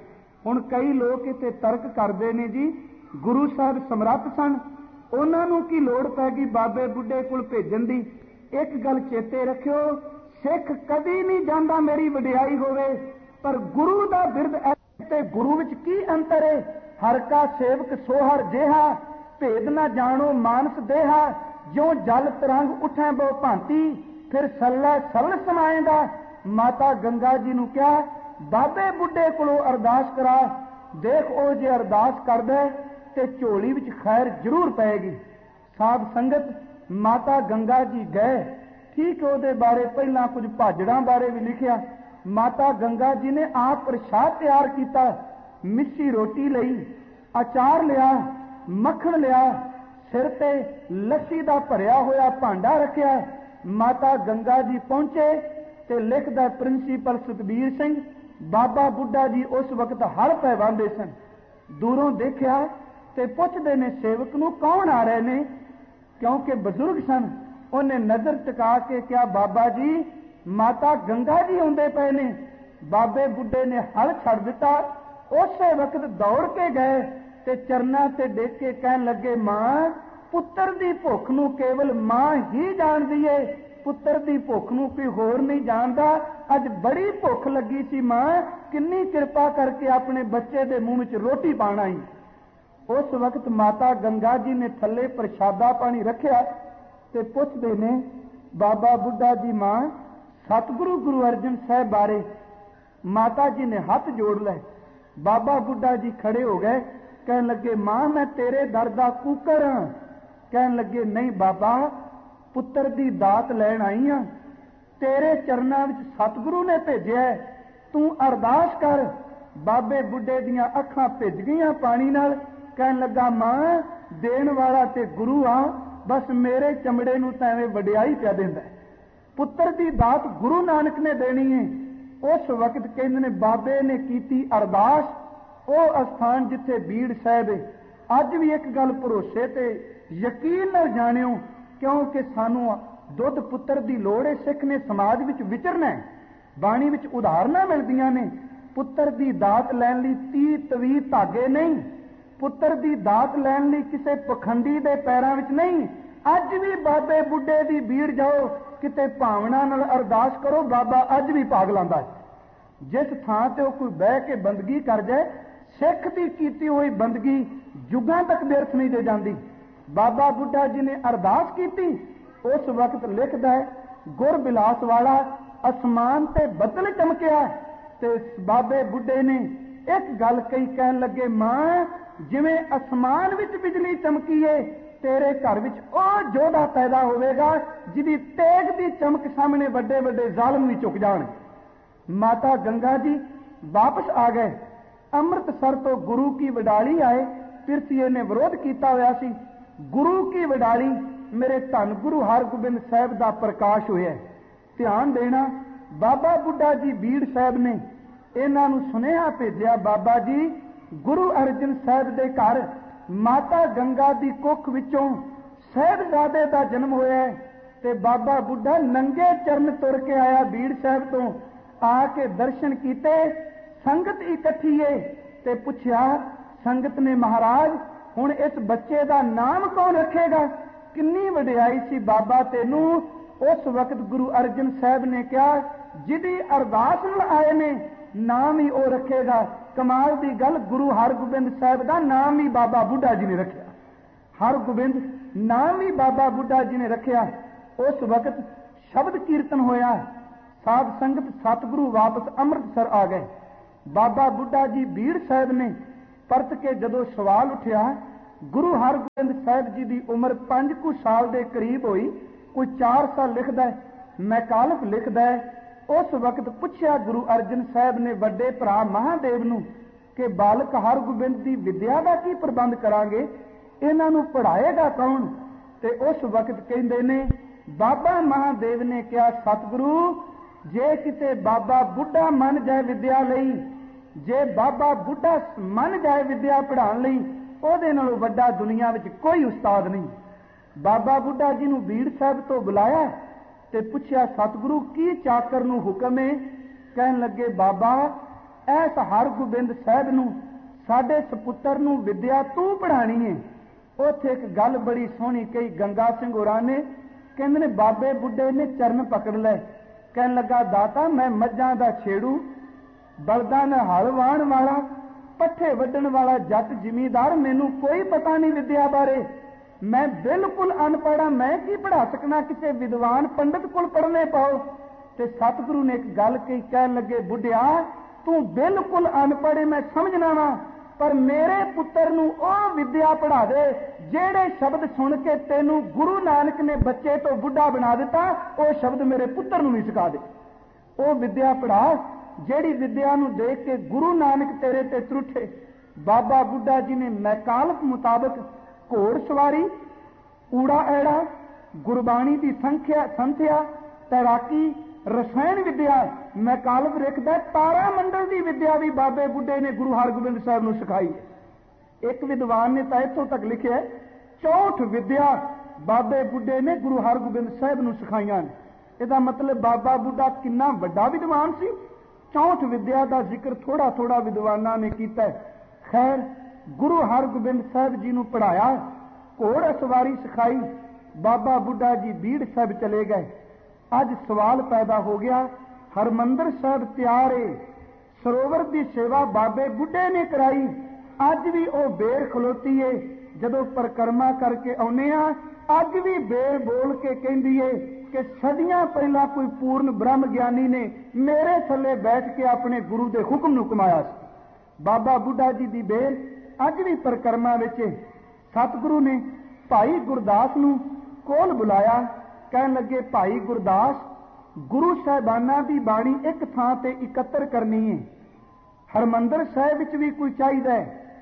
[SPEAKER 1] ਹੁਣ ਕਈ ਲੋਕ ਇੱਥੇ ਤਰਕ ਕਰਦੇ ਨੇ ਜੀ ਗੁਰੂ ਸਾਹਿਬ ਸਮਰੱਥ ਸਨ, ਉਹਨਾਂ ਨੂੰ ਕੀ ਲੋੜ ਪੈ ਗਈ ਬਾਬੇ ਬੁੱਢੇ ਕੋਲ ਭੇਜਣ ਦੀ। ਇੱਕ ਗੱਲ ਚੇਤੇ ਰੱਖਿਓ, ਸਿੱਖ ਕਦੀ ਨਹੀਂ ਜਾਂਦਾ ਮੇਰੀ ਵਡਿਆਈ ਹੋਵੇ, ਪਰ ਗੁਰੂ ਦਾ ਬਿਰਦ ਤੇ ਗੁਰੂ ਵਿੱਚ ਕੀ ਅੰਤਰ ਹੈ। ਹਰ ਕਾ ਸੇਵਕ ਸੋ ਹਰ ਜਿਹਾ, ਭੇਦ ਨਾ ਜਾਣੋ ਮਾਨਸ ਦੇਹਾ, ਜਿਉ ਜਲ ਤਰੰਗ ਉਠੈ ਬਹੁ ਭਾਂਤੀ, ਫਿਰ ਸੱਲਾ ਸਰਲ ਸਮਾਏਂਦਾ। ਮਾਤਾ ਗੰਗਾ ਜੀ ਨੂੰ ਕਿਹਾ ਬਾਬੇ ਬੁੱਢੇ ਕੋਲੋਂ ਅਰਦਾਸ ਕਰਾ, ਦੇਖ ਉਹ ਜੇ ਅਰਦਾਸ ਕਰਦਾ ਤੇ ਝੋਲੀ ਵਿੱਚ ਖੈਰ ਜ਼ਰੂਰ ਪਏਗੀ। ਸਾਧ ਸੰਗਤ ਮਾਤਾ ਗੰਗਾ ਜੀ ਗਏ। ਠੀਕ ਉਹਦੇ ਬਾਰੇ ਪਹਿਲਾਂ ਕੁਝ ਭਾਜੜਾਂ ਬਾਰੇ ਵੀ ਲਿਖਿਆ। ਮਾਤਾ ਗੰਗਾ ਜੀ ਨੇ ਆਪ ਪ੍ਰਸ਼ਾਦ ਤਿਆਰ ਕੀਤਾ, ਮਿੱਸੀ ਰੋਟੀ ਲਈ, ਅਚਾਰ ਲਿਆ, ਮੱਖਣ ਲਿਆ, ਸਿਰ ਤੇ ਲੱਸੀ ਦਾ ਭਰਿਆ ਹੋਇਆ ਭਾਂਡਾ ਰੱਖਿਆ। ਮਾਤਾ ਗੰਗਾ ਜੀ ਪਹੁੰਚੇ ਤੇ ਲਿਖਦਾ ਪ੍ਰਿੰਸੀਪਲ ਸੁਖਬੀਰ ਸਿੰਘ, ਬਾਬਾ ਬੁੱਢਾ ਜੀ ਉਸ ਵਕਤ ਹਲ ਪੈ ਵਾਂਦੇ ਸਨ। ਦੂਰੋਂ ਦੇਖਿਆ ਤੇ ਪੁੱਛਦੇ ਨੇ ਸੇਵਕ ਨੂੰ ਕੌਣ ਆ ਰਹੇ ਨੇ, ਕਿਉਂਕਿ ਬਜ਼ੁਰਗ ਸਨ। ਉਹਨੇ ਨਜ਼ਰ ਟਿਕਾ ਕੇ ਕਿਹਾ ਬਾਬਾ ਜੀ ਮਾਤਾ ਗੰਗਾ ਜੀ ਆਉਂਦੇ ਪਏ ਨੇ। ਬਾਬੇ ਬੁੱਢੇ ਨੇ ਹਲ ਛੱਡ ਦਿੱਤਾ, ਉਸੇ ਵਕਤ ਦੌੜ ਕੇ ਗਏ ਤੇ ਚਰਨਾਂ ਤੇ ਡੇਗ ਕੇ ਕਹਿਣ ਲੱਗੇ ਮਾਂ ਪੁੱਤਰ ਦੀ ਭੁੱਖ ਨੂੰ ਕੇਵਲ ਮਾਂ ਹੀ ਜਾਣਦੀ ਏ, ਪੁੱਤਰ ਦੀ ਭੁੱਖ ਨੂੰ ਕੋਈ ਹੋਰ ਨਹੀਂ ਜਾਣਦਾ। ਅੱਜ ਬੜੀ ਭੁੱਖ ਲੱਗੀ ਸੀ ਮਾਂ, ਕਿੰਨੀ ਕਿਰਪਾ ਕਰਕੇ ਆਪਣੇ ਬੱਚੇ ਦੇ ਮੂੰਹ ਵਿੱਚ ਰੋਟੀ ਪਾਣ ਆਈ। ਉਸ ਵਕਤ ਮਾਤਾ ਗੰਗਾ ਜੀ ਨੇ ਥੱਲੇ ਪ੍ਰਸ਼ਾਦਾ ਪਾਣੀ ਰੱਖਿਆ ਤੇ ਪੁੱਛਦੇ ਨੇ ਬਾਬਾ ਬੁੱਢਾ ਜੀ ਮਾਂ ਸਤਿਗੁਰੂ ਗੁਰੂ ਅਰਜਨ ਸਾਹਿਬ ਬਾਰੇ। ਮਾਤਾ ਜੀ ਨੇ ਹੱਥ ਜੋੜ ਲਏ। ਬਾਬਾ ਬੁੱਢਾ ਜੀ ਖੜੇ ਹੋ ਗਏ, ਕਹਿਣ ਲੱਗੇ ਮਾਂ ਮੈਂ ਤੇਰੇ ਦਰ ਦਾ ਕੂਕਰ ਹਾਂ। ਕਹਿਣ ਲੱਗੇ ਨਹੀਂ ਬਾਬਾ, ਪੁੱਤਰ ਦੀ ਦਾਤ ਲੈਣ ਆਈ ਹਾਂ, ਤੇਰੇ ਚਰਨਾਂ ਵਿੱਚ ਸਤਿਗੁਰੂ ਨੇ ਭੇਜਿਆ, ਤੂੰ ਅਰਦਾਸ ਕਰ। ਬਾਬੇ ਬੁੱਢੇ ਦੀਆਂ ਅੱਖਾਂ ਭਿੱਜ ਗਈਆਂ ਪਾਣੀ ਨਾਲ। ਕਹਿਣ ਲੱਗਾ ਮਾਂ ਦੇਣ ਵਾਲਾ ਤੇ ਗੁਰੂ ਆ, ਬਸ ਮੇਰੇ ਚਮੜੇ ਨੂੰ ਤਾਂ ਐਵੇਂ ਵਡਿਆਈ ਪਿਆ ਦਿੰਦਾ। ਪੁੱਤਰ ਦੀ ਦਾਤ ਗੁਰੂ ਨਾਨਕ ਨੇ ਦੇਣੀ ਹੈ। ਉਸ ਵਕਤ ਕਹਿੰਦੇ ਨੇ ਬਾਬੇ ਨੇ ਕੀਤੀ ਅਰਦਾਸ, ਉਹ ਅਸਥਾਨ ਜਿੱਥੇ ਬੀੜ ਸਾਹਿਬ ਹੈ। ਅੱਜ ਵੀ ਇੱਕ ਗੱਲ ਭਰੋਸੇ ਤੇ ਯਕੀਨ ਨਾਲ ਜਾਣਿਓ, ਕਿਉਂਕਿ ਸਾਨੂੰ ਦੁੱਧ ਪੁੱਤਰ ਦੀ ਲੋੜ ਹੈ। ਸਿੱਖ ਨੇ ਸਮਾਜ ਵਿੱਚ ਵਿਚਰਨਾ ਹੈ। ਬਾਣੀ ਵਿੱਚ ਉਦਾਹਰਨਾਂ ਮਿਲਦੀਆਂ ਨੇ। ਪੁੱਤਰ ਦੀ ਦਾਤ ਲੈਣ ਲਈ 30 ਤਵੀ ਧਾਗੇ ਨਹੀਂ, ਪੁੱਤਰ ਦੀ ਦਾਤ ਲੈਣ ਲਈ ਕਿਸੇ ਪਖੰਡੀ ਦੇ ਪੈਰਾਂ ਵਿੱਚ ਨਹੀਂ। ਅੱਜ ਵੀ ਬਾਬੇ ਬੁੱਢੇ ਦੀ ਬੀੜ ਜਾਓ, ਕਿਤੇ ਭਾਵਨਾ ਨਾਲ ਅਰਦਾਸ ਕਰੋ, ਬਾਬਾ ਅੱਜ ਵੀ ਭਾਗ ਲਾਂਦਾ ਹੈ। ਜਿਸ ਥਾਂ ਤੇ ਉਹ ਕੋਈ ਬਹਿ ਕੇ ਬੰਦਗੀ ਕਰ ਜਾਏ, ਸਿੱਖ ਦੀ ਕੀਤੀ ਹੋਈ ਬੰਦਗੀ ਯੁੱਗਾਂ ਤੱਕ ਵਿਅਰਥ ਨਹੀਂ ਦੇ ਜਾਂਦੀ। ਬਾਬਾ ਬੁੱਢਾ ਜੀ ਨੇ ਅਰਦਾਸ ਕੀਤੀ। ਉਸ ਵਕਤ ਲਿਖਦਾ ਹੈ ਗੁਰ ਬਿਲਾਸ ਵਾਲਾ ਅਸਮਾਨ ਤੇ ਬੱਦਲ ਚਮਕਿਆ ਤੇ ਬਾਬੇ ਬੁੱਢੇ ਨੇ ਇੱਕ ਗੱਲ ਕਹੀ, ਕਹਿਣ ਲੱਗੇ ਮਾਂ ਜਿਵੇਂ ਅਸਮਾਨ ਵਿੱਚ ਬਿਜਲੀ ਚਮਕੀ ਏ, ਤੇਰੇ ਘਰ ਵਿੱਚ ਉਹ ਜੋਧਾ ਪੈਦਾ ਹੋਵੇਗਾ ਜਿਹਦੀ ਤੇਗ ਦੀ ਚਮਕ ਸਾਹਮਣੇ ਵੱਡੇ ਵੱਡੇ ਜ਼ਾਲਮ ਵੀ ਝੁਕ ਜਾਣ। ਮਾਤਾ ਗੰਗਾ ਜੀ ਵਾਪਸ ਆ ਗਏ। ਅੰਮ੍ਰਿਤਸਰ ਤੋਂ ਗੁਰੂ ਕੀ ਵਡਾਲੀ ਆਏ। ਪਿਰਥੀਏ ਨੇ ਵਿਰੋਧ ਕੀਤਾ ਹੋਇਆ ਸੀ। ਗੁਰੂ ਕੀ ਵਡਾਲੀ ਮੇਰੇ ਧੰਨ ਗੁਰੂ ਹਰਗੋਬਿੰਦ ਸਾਹਿਬ ਦਾ ਪ੍ਰਕਾਸ਼ ਹੋਇਆ। ਧਿਆਨ ਦੇਣਾ, ਬਾਬਾ ਬੁੱਢਾ ਜੀ ਬੀੜ ਸਾਹਿਬ ਨੇ ਇਹਨਾਂ ਨੂੰ ਸੁਨੇਹਾ ਭੇਜਿਆ, ਬਾਬਾ ਜੀ ਗੁਰੂ ਅਰਜਨ ਸਾਹਿਬ ਦੇ ਘਰ ਮਾਤਾ ਗੰਗਾ ਦੀ ਕੁੱਖ ਵਿੱਚੋਂ ਸਾਹਿਬਜ਼ਾਦੇ ਦਾ ਜਨਮ ਹੋਇਆ ਤੇ ਬਾਬਾ ਬੁੱਢਾ ਨੰਗੇ ਚਰਨ ਤੁਰ ਕੇ ਆਇਆ ਬੀੜ ਸਾਹਿਬ ਤੋਂ। ਆ ਕੇ ਦਰਸ਼ਨ ਕੀਤੇ, ਸੰਗਤ ਇਕੱਠੀ ਏ ਤੇ ਪੁੱਛਿਆ ਸੰਗਤ ਨੇ ਮਹਾਰਾਜ ਹੁਣ ਇਸ ਬੱਚੇ ਦਾ ਨਾਮ ਕੌਣ ਰੱਖੇਗਾ? ਕਿੰਨੀ ਵਡਿਆਈ ਸੀ ਬਾਬਾ ਤੈਨੂੰ। ਉਸ ਵਕਤ ਗੁਰੂ ਅਰਜਨ ਸਾਹਿਬ ਨੇ ਕਿਹਾ ਜਿਹਦੀ ਅਰਦਾਸ ਨਾਲ ਆਏ ਨੇ ਨਾਮ ਹੀ ਉਹ ਰੱਖੇਗਾ। ਕਮਾਲ ਦੀ ਗੱਲ, ਗੁਰੂ ਹਰਗੋਬਿੰਦ ਸਾਹਿਬ ਦਾ ਨਾਮ ਹੀ ਬਾਬਾ ਬੁੱਢਾ ਜੀ ਨੇ ਰੱਖਿਆ। ਹਰਗੋਬਿੰਦ ਨਾਮ ਹੀ ਬਾਬਾ ਬੁੱਢਾ ਜੀ ਨੇ ਰੱਖਿਆ। ਉਸ ਵਕਤ ਸ਼ਬਦ ਕੀਰਤਨ ਹੋਇਆ। ਸਾਧ ਸੰਗਤ ਸਤਿਗੁਰੂ ਵਾਪਸ ਅੰਮ੍ਰਿਤਸਰ ਆ ਗਏ। ਬਾਬਾ ਬੁੱਢਾ ਜੀ ਬੀੜ ਸਾਹਿਬ ਨੇ ਪਰਤ ਕੇ ਜਦੋਂ ਸਵਾਲ ਉੱਠਿਆ, ਗੁਰੂ ਹਰਗੋਬਿੰਦ ਸਾਹਿਬ ਜੀ ਦੀ ਉਮਰ 5 ਕੁ ਸਾਲ ਦੇ ਕਰੀਬ ਹੋਈ, ਕੋਈ 4 ਸਾਲ ਲਿਖਦਾ, ਮੈਕਾਲਫ ਲਿਖਦਾ। ਉਸ ਵਕਤ ਪੁੱਛਿਆ ਗੁਰੂ ਅਰਜਨ ਸਾਹਿਬ ਨੇ ਵੱਡੇ ਭਰਾ ਮਹਾਦੇਵ ਨੂੰ ਕਿ ਬਾਲਕ ਹਰਗੋਬਿੰਦ ਦੀ ਵਿਦਿਆ ਦਾ ਕੀ ਪ੍ਰਬੰਧ ਕਰਾਂਗੇ, ਇਹਨਾਂ ਨੂੰ ਪੜ੍ਹਾਏਗਾ ਕੌਣ? ਤੇ ਉਸ ਵਕਤ ਕਹਿੰਦੇ ਨੇ ਬਾਬਾ ਮਹਾਦੇਵ ਨੇ ਕਿਹਾ ਸਤਿਗੁਰੂ ਜੇ ਕਿਤੇ ਬਾਬਾ ਬੁੱਢਾ ਮੰਨ ਜਾਏ ਵਿਦਿਆ ਲਈ, ਜੇ ਬਾਬਾ ਬੁੱਢਾ ਮੰਨ ਜਾਏ ਵਿਦਿਆ ਪੜ੍ਹਾਉਣ ਲਈ, ਉਹਦੇ ਨਾਲੋਂ ਵੱਡਾ ਦੁਨੀਆ ਵਿੱਚ ਕੋਈ ਉਸਤਾਦ ਨਹੀਂ। ਬਾਬਾ ਬੁੱਢਾ ਜੀ ਨੂੰ ਬੀੜ ਸਾਹਿਬ ਤੋਂ ਬੁਲਾਇਆ ਤੇ ਪੁੱਛਿਆ ਸਤਿਗੁਰੂ ਕੀ ਚਾਕਰ ਨੂੰ ਹੁਕਮ ਹੈ? ਕਹਿਣ ਲੱਗੇ ਬਾਬਾ ऐस हरगोबिंद साहब नूं साडे सपुत्तर नूं विद्या तू पढ़ानी है। उत्थे एक गल बड़ी सोहनी कही गंगा सिंह होरां ने, कहंदे ने बाबे बुढ़े ने चरण पकड़ ले, कहन लगा दाता मैं मझां दा छेड़ू, बलदां नाल हल वाहण वाला, पट्ठे वड्डण वाला जट जिमीदार, मैनू कोई पता नहीं विद्या बारे, मैं बिल्कुल अनपढ़ हाँ, मैं की पढ़ा सकना, किसी विद्वान पंडित कोल पढ़ने पाओ। ते सतगुरु ने एक गल कही, कहन लगे बुढ़िया तू बिल्कुल अनपढ़ है, मैं समझना वा, पर मेरे पुत्र नूं ओह विद्या पढ़ा दे जेड़े शब्द सुन के तेनू गुरु नानक ने बच्चे तो बुढ़ा बना दिता, वह शब्द मेरे पुत्र नूं भी सिखा दे। वह विद्या पढ़ा जेड़ी विद्या नूं देख के गुरु नानक तेरे ते त्रुठे। बाबा बुढ़ा जी ने मैकालप मुताबक घोड़ सवारी, ऊड़ा ऐड़ा, गुरबाणी की संथ्या, तैराकी, रसायन विद्या, मैकालप लिखदा तारा मंडल की विद्या भी बाबे बुढ़े ने गुरु हरगोबिंद साहब नूं सिखाई है। एक विद्वान ने तो इत्थों तक लिखिया 64 विद्या बाबे बुढ़े ने गुरु हरगोबिंद साहब नूं सिखाईयां ने। इसदा मतलब बाबा बुढ़ा कितना वड्डा विद्वान सी। 64 विद्या का जिक्र थोड़ा थोड़ा विद्वानां ने कीता। खैर गुरु हरगोबिंद साहब जी नूं पढ़ाया, घोड़ सवारी सिखाई, बाबा बुढ़ा जी बीड़ साहब चले गए। अज सवाल पैदा हो गया, हरमंदर साहब तैयार है, सरोवर की सेवा बाबे बुढ़े ने कराई, अज भी वह बेर खलोती है। जदों परिक्रमा करके आने अज भी बेर बोल के कहती है कि सदियां पहला कोई पूर्ण ब्रह्म ज्ञानी ने मेरे थले बैठ के अपने गुरु के हुक्म नूं कमाया। बाबा बुढ़ा जी की बेर अज भी परिक्रमा विच। सतगुरु ने भाई गुरदास नूं कोल बुलाया, कहन लगे भाई गुरदास गुरु साहिबाना की बाणी एक थां ते इकत्र करनी है, हरमंदर साहिब विच भी कोई चाहिए,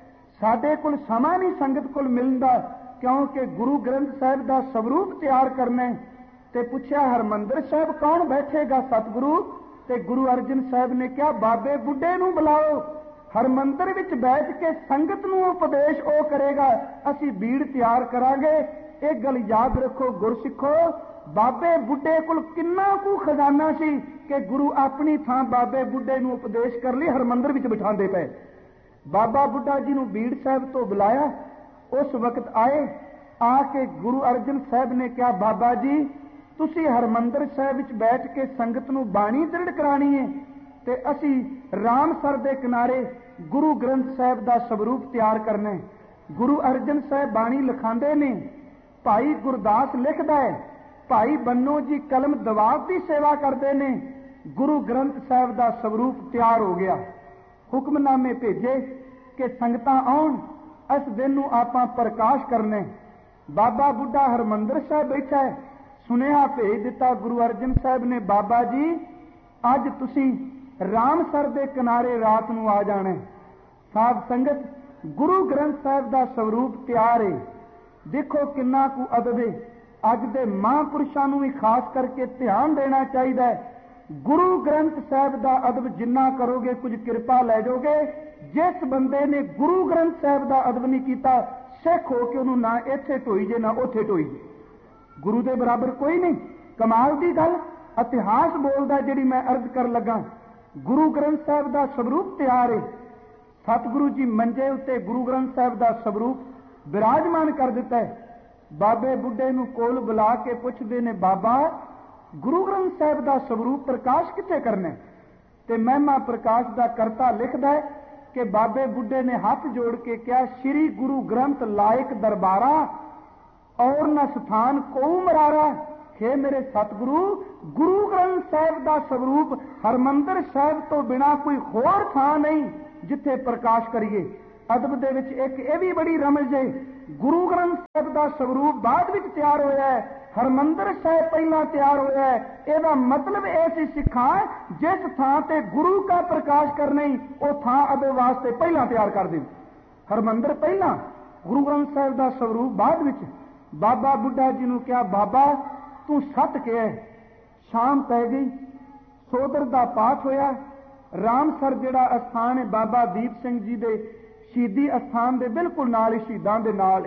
[SPEAKER 1] साडे कोल समा नहीं संगत कोल मिलदा, क्योंकि गुरु ग्रंथ साहिब का स्वरूप तैयार करना है। ते पुछया हरमंदर साहिब कौन बैठेगा सतगुरु? ते गुरु अर्जन साहिब ने कहा बाबे बुढ़े नूं बुलाओ, हरमंदर विच बैठ के संगत नूं उपदेश ओ करेगा, असी बीड़ तैयार करांगे। एक गल याद रखो गुरसिखो, बाबे बुढ़े कोल किन्ना कु खजाना सी कि गुरु अपनी थां बाबे बुढ़े नूं उपदेश कर लई हरमंदर विच बिठांदे पे। बाबा बुढ़ा जी नूं बीड़ साहब तो बुलाया, उस वक्त आए, आके गुरु अर्जन साहब ने कहा बाबा जी तुसी हरमंदर साहब विच बैठ के संगत नूं बाणी दृढ़ करानी है, ते असी रामसर दे किनारे गुरु ग्रंथ साहब का स्वरूप तैयार करना है। गुरु अर्जन साहब बाणी लिखांदे ने, भाई गुरदास लिखदा है, भाई बन्नो जी कलम दवाब की सेवा करते ने, गुरु ग्रंथ साहब का स्वरूप तैयार हो गया। हुक्मनामे भेजे कि संगतां आउण, इस दिन नूं आपां प्रकाश करने। बाबा बुढ़ा हरमंदर साहब बैठा है, सुनेहा भेज दिता गुरु अर्जन साहब ने, बाबा जी अज तुसी रामसर दे किनारे रात नूं आ जाना है। साध संगत गुरु ग्रंथ साहब का स्वरूप तैयार है। देखो किन्ना कु अदब है। अज दे महापुरुषां नूं भी खास करके ध्यान देना चाहिए। गुरु ग्रंथ साहब का अदब जिन्ना करोगे कुछ कृपा लै जाओगे। जिस बंदे ने गुरु ग्रंथ साहब का अदब नहीं किया, सिख हो के उन्होंने ना इत्थे ढोई जे ना उत्थे ढोई जे। गुरु के बराबर कोई नहीं। कमाल की गल इतिहास बोलता जिहड़ी मैं अर्ज कर लगा। गुरु ग्रंथ साहब का स्वरूप तैयार है। सतगुरु जी मंजे उत्ते गुरु ग्रंथ साहब का स्वरूप विराजमान कर दिता है। बाबे बुढ़े नूं कोल बुला के पुछदे ने, बाबा गुरु ग्रंथ साहब का स्वरूप प्रकाश कित्थे करना है? ते महिमा प्रकाश का करता लिखदा है कि बाबे बुढ़े ने हाथ जोड़ के कहा, श्री गुरु ग्रंथ लायक दरबारा और न स्थान को मरारा। हे मेरे सतगुरु, गुरु ग्रंथ साहब का स्वरूप हरमंदर साहब तो बिना कोई होर थां नहीं जिथे प्रकाश करिए। अदब दे विच एक ये भी बड़ी रमज है, गुरु ग्रंथ साहब का स्वरूप बाद विच तैयार होया है, हरमंदर साहब पहला तैयार होया है। इसका मतलब ऐसी सिखा जिस थां ते गुरु का प्रकाश करना ही वो थां अदब वास्ते पहला तैयार कर दे। हरमंदर पहला, गुरु ग्रंथ साहब का स्वरूप बाद विच। बाबा बुढ़ा जी ने कहा, बाबा तू सत कह। शाम पै गई, सोदर का पाठ होया। रामसर जिहड़ा अस्थान है बाबा दीप सिंह जी के शहीदी अस्थान के बिल्कुल नाल, शहीदां दे नाल।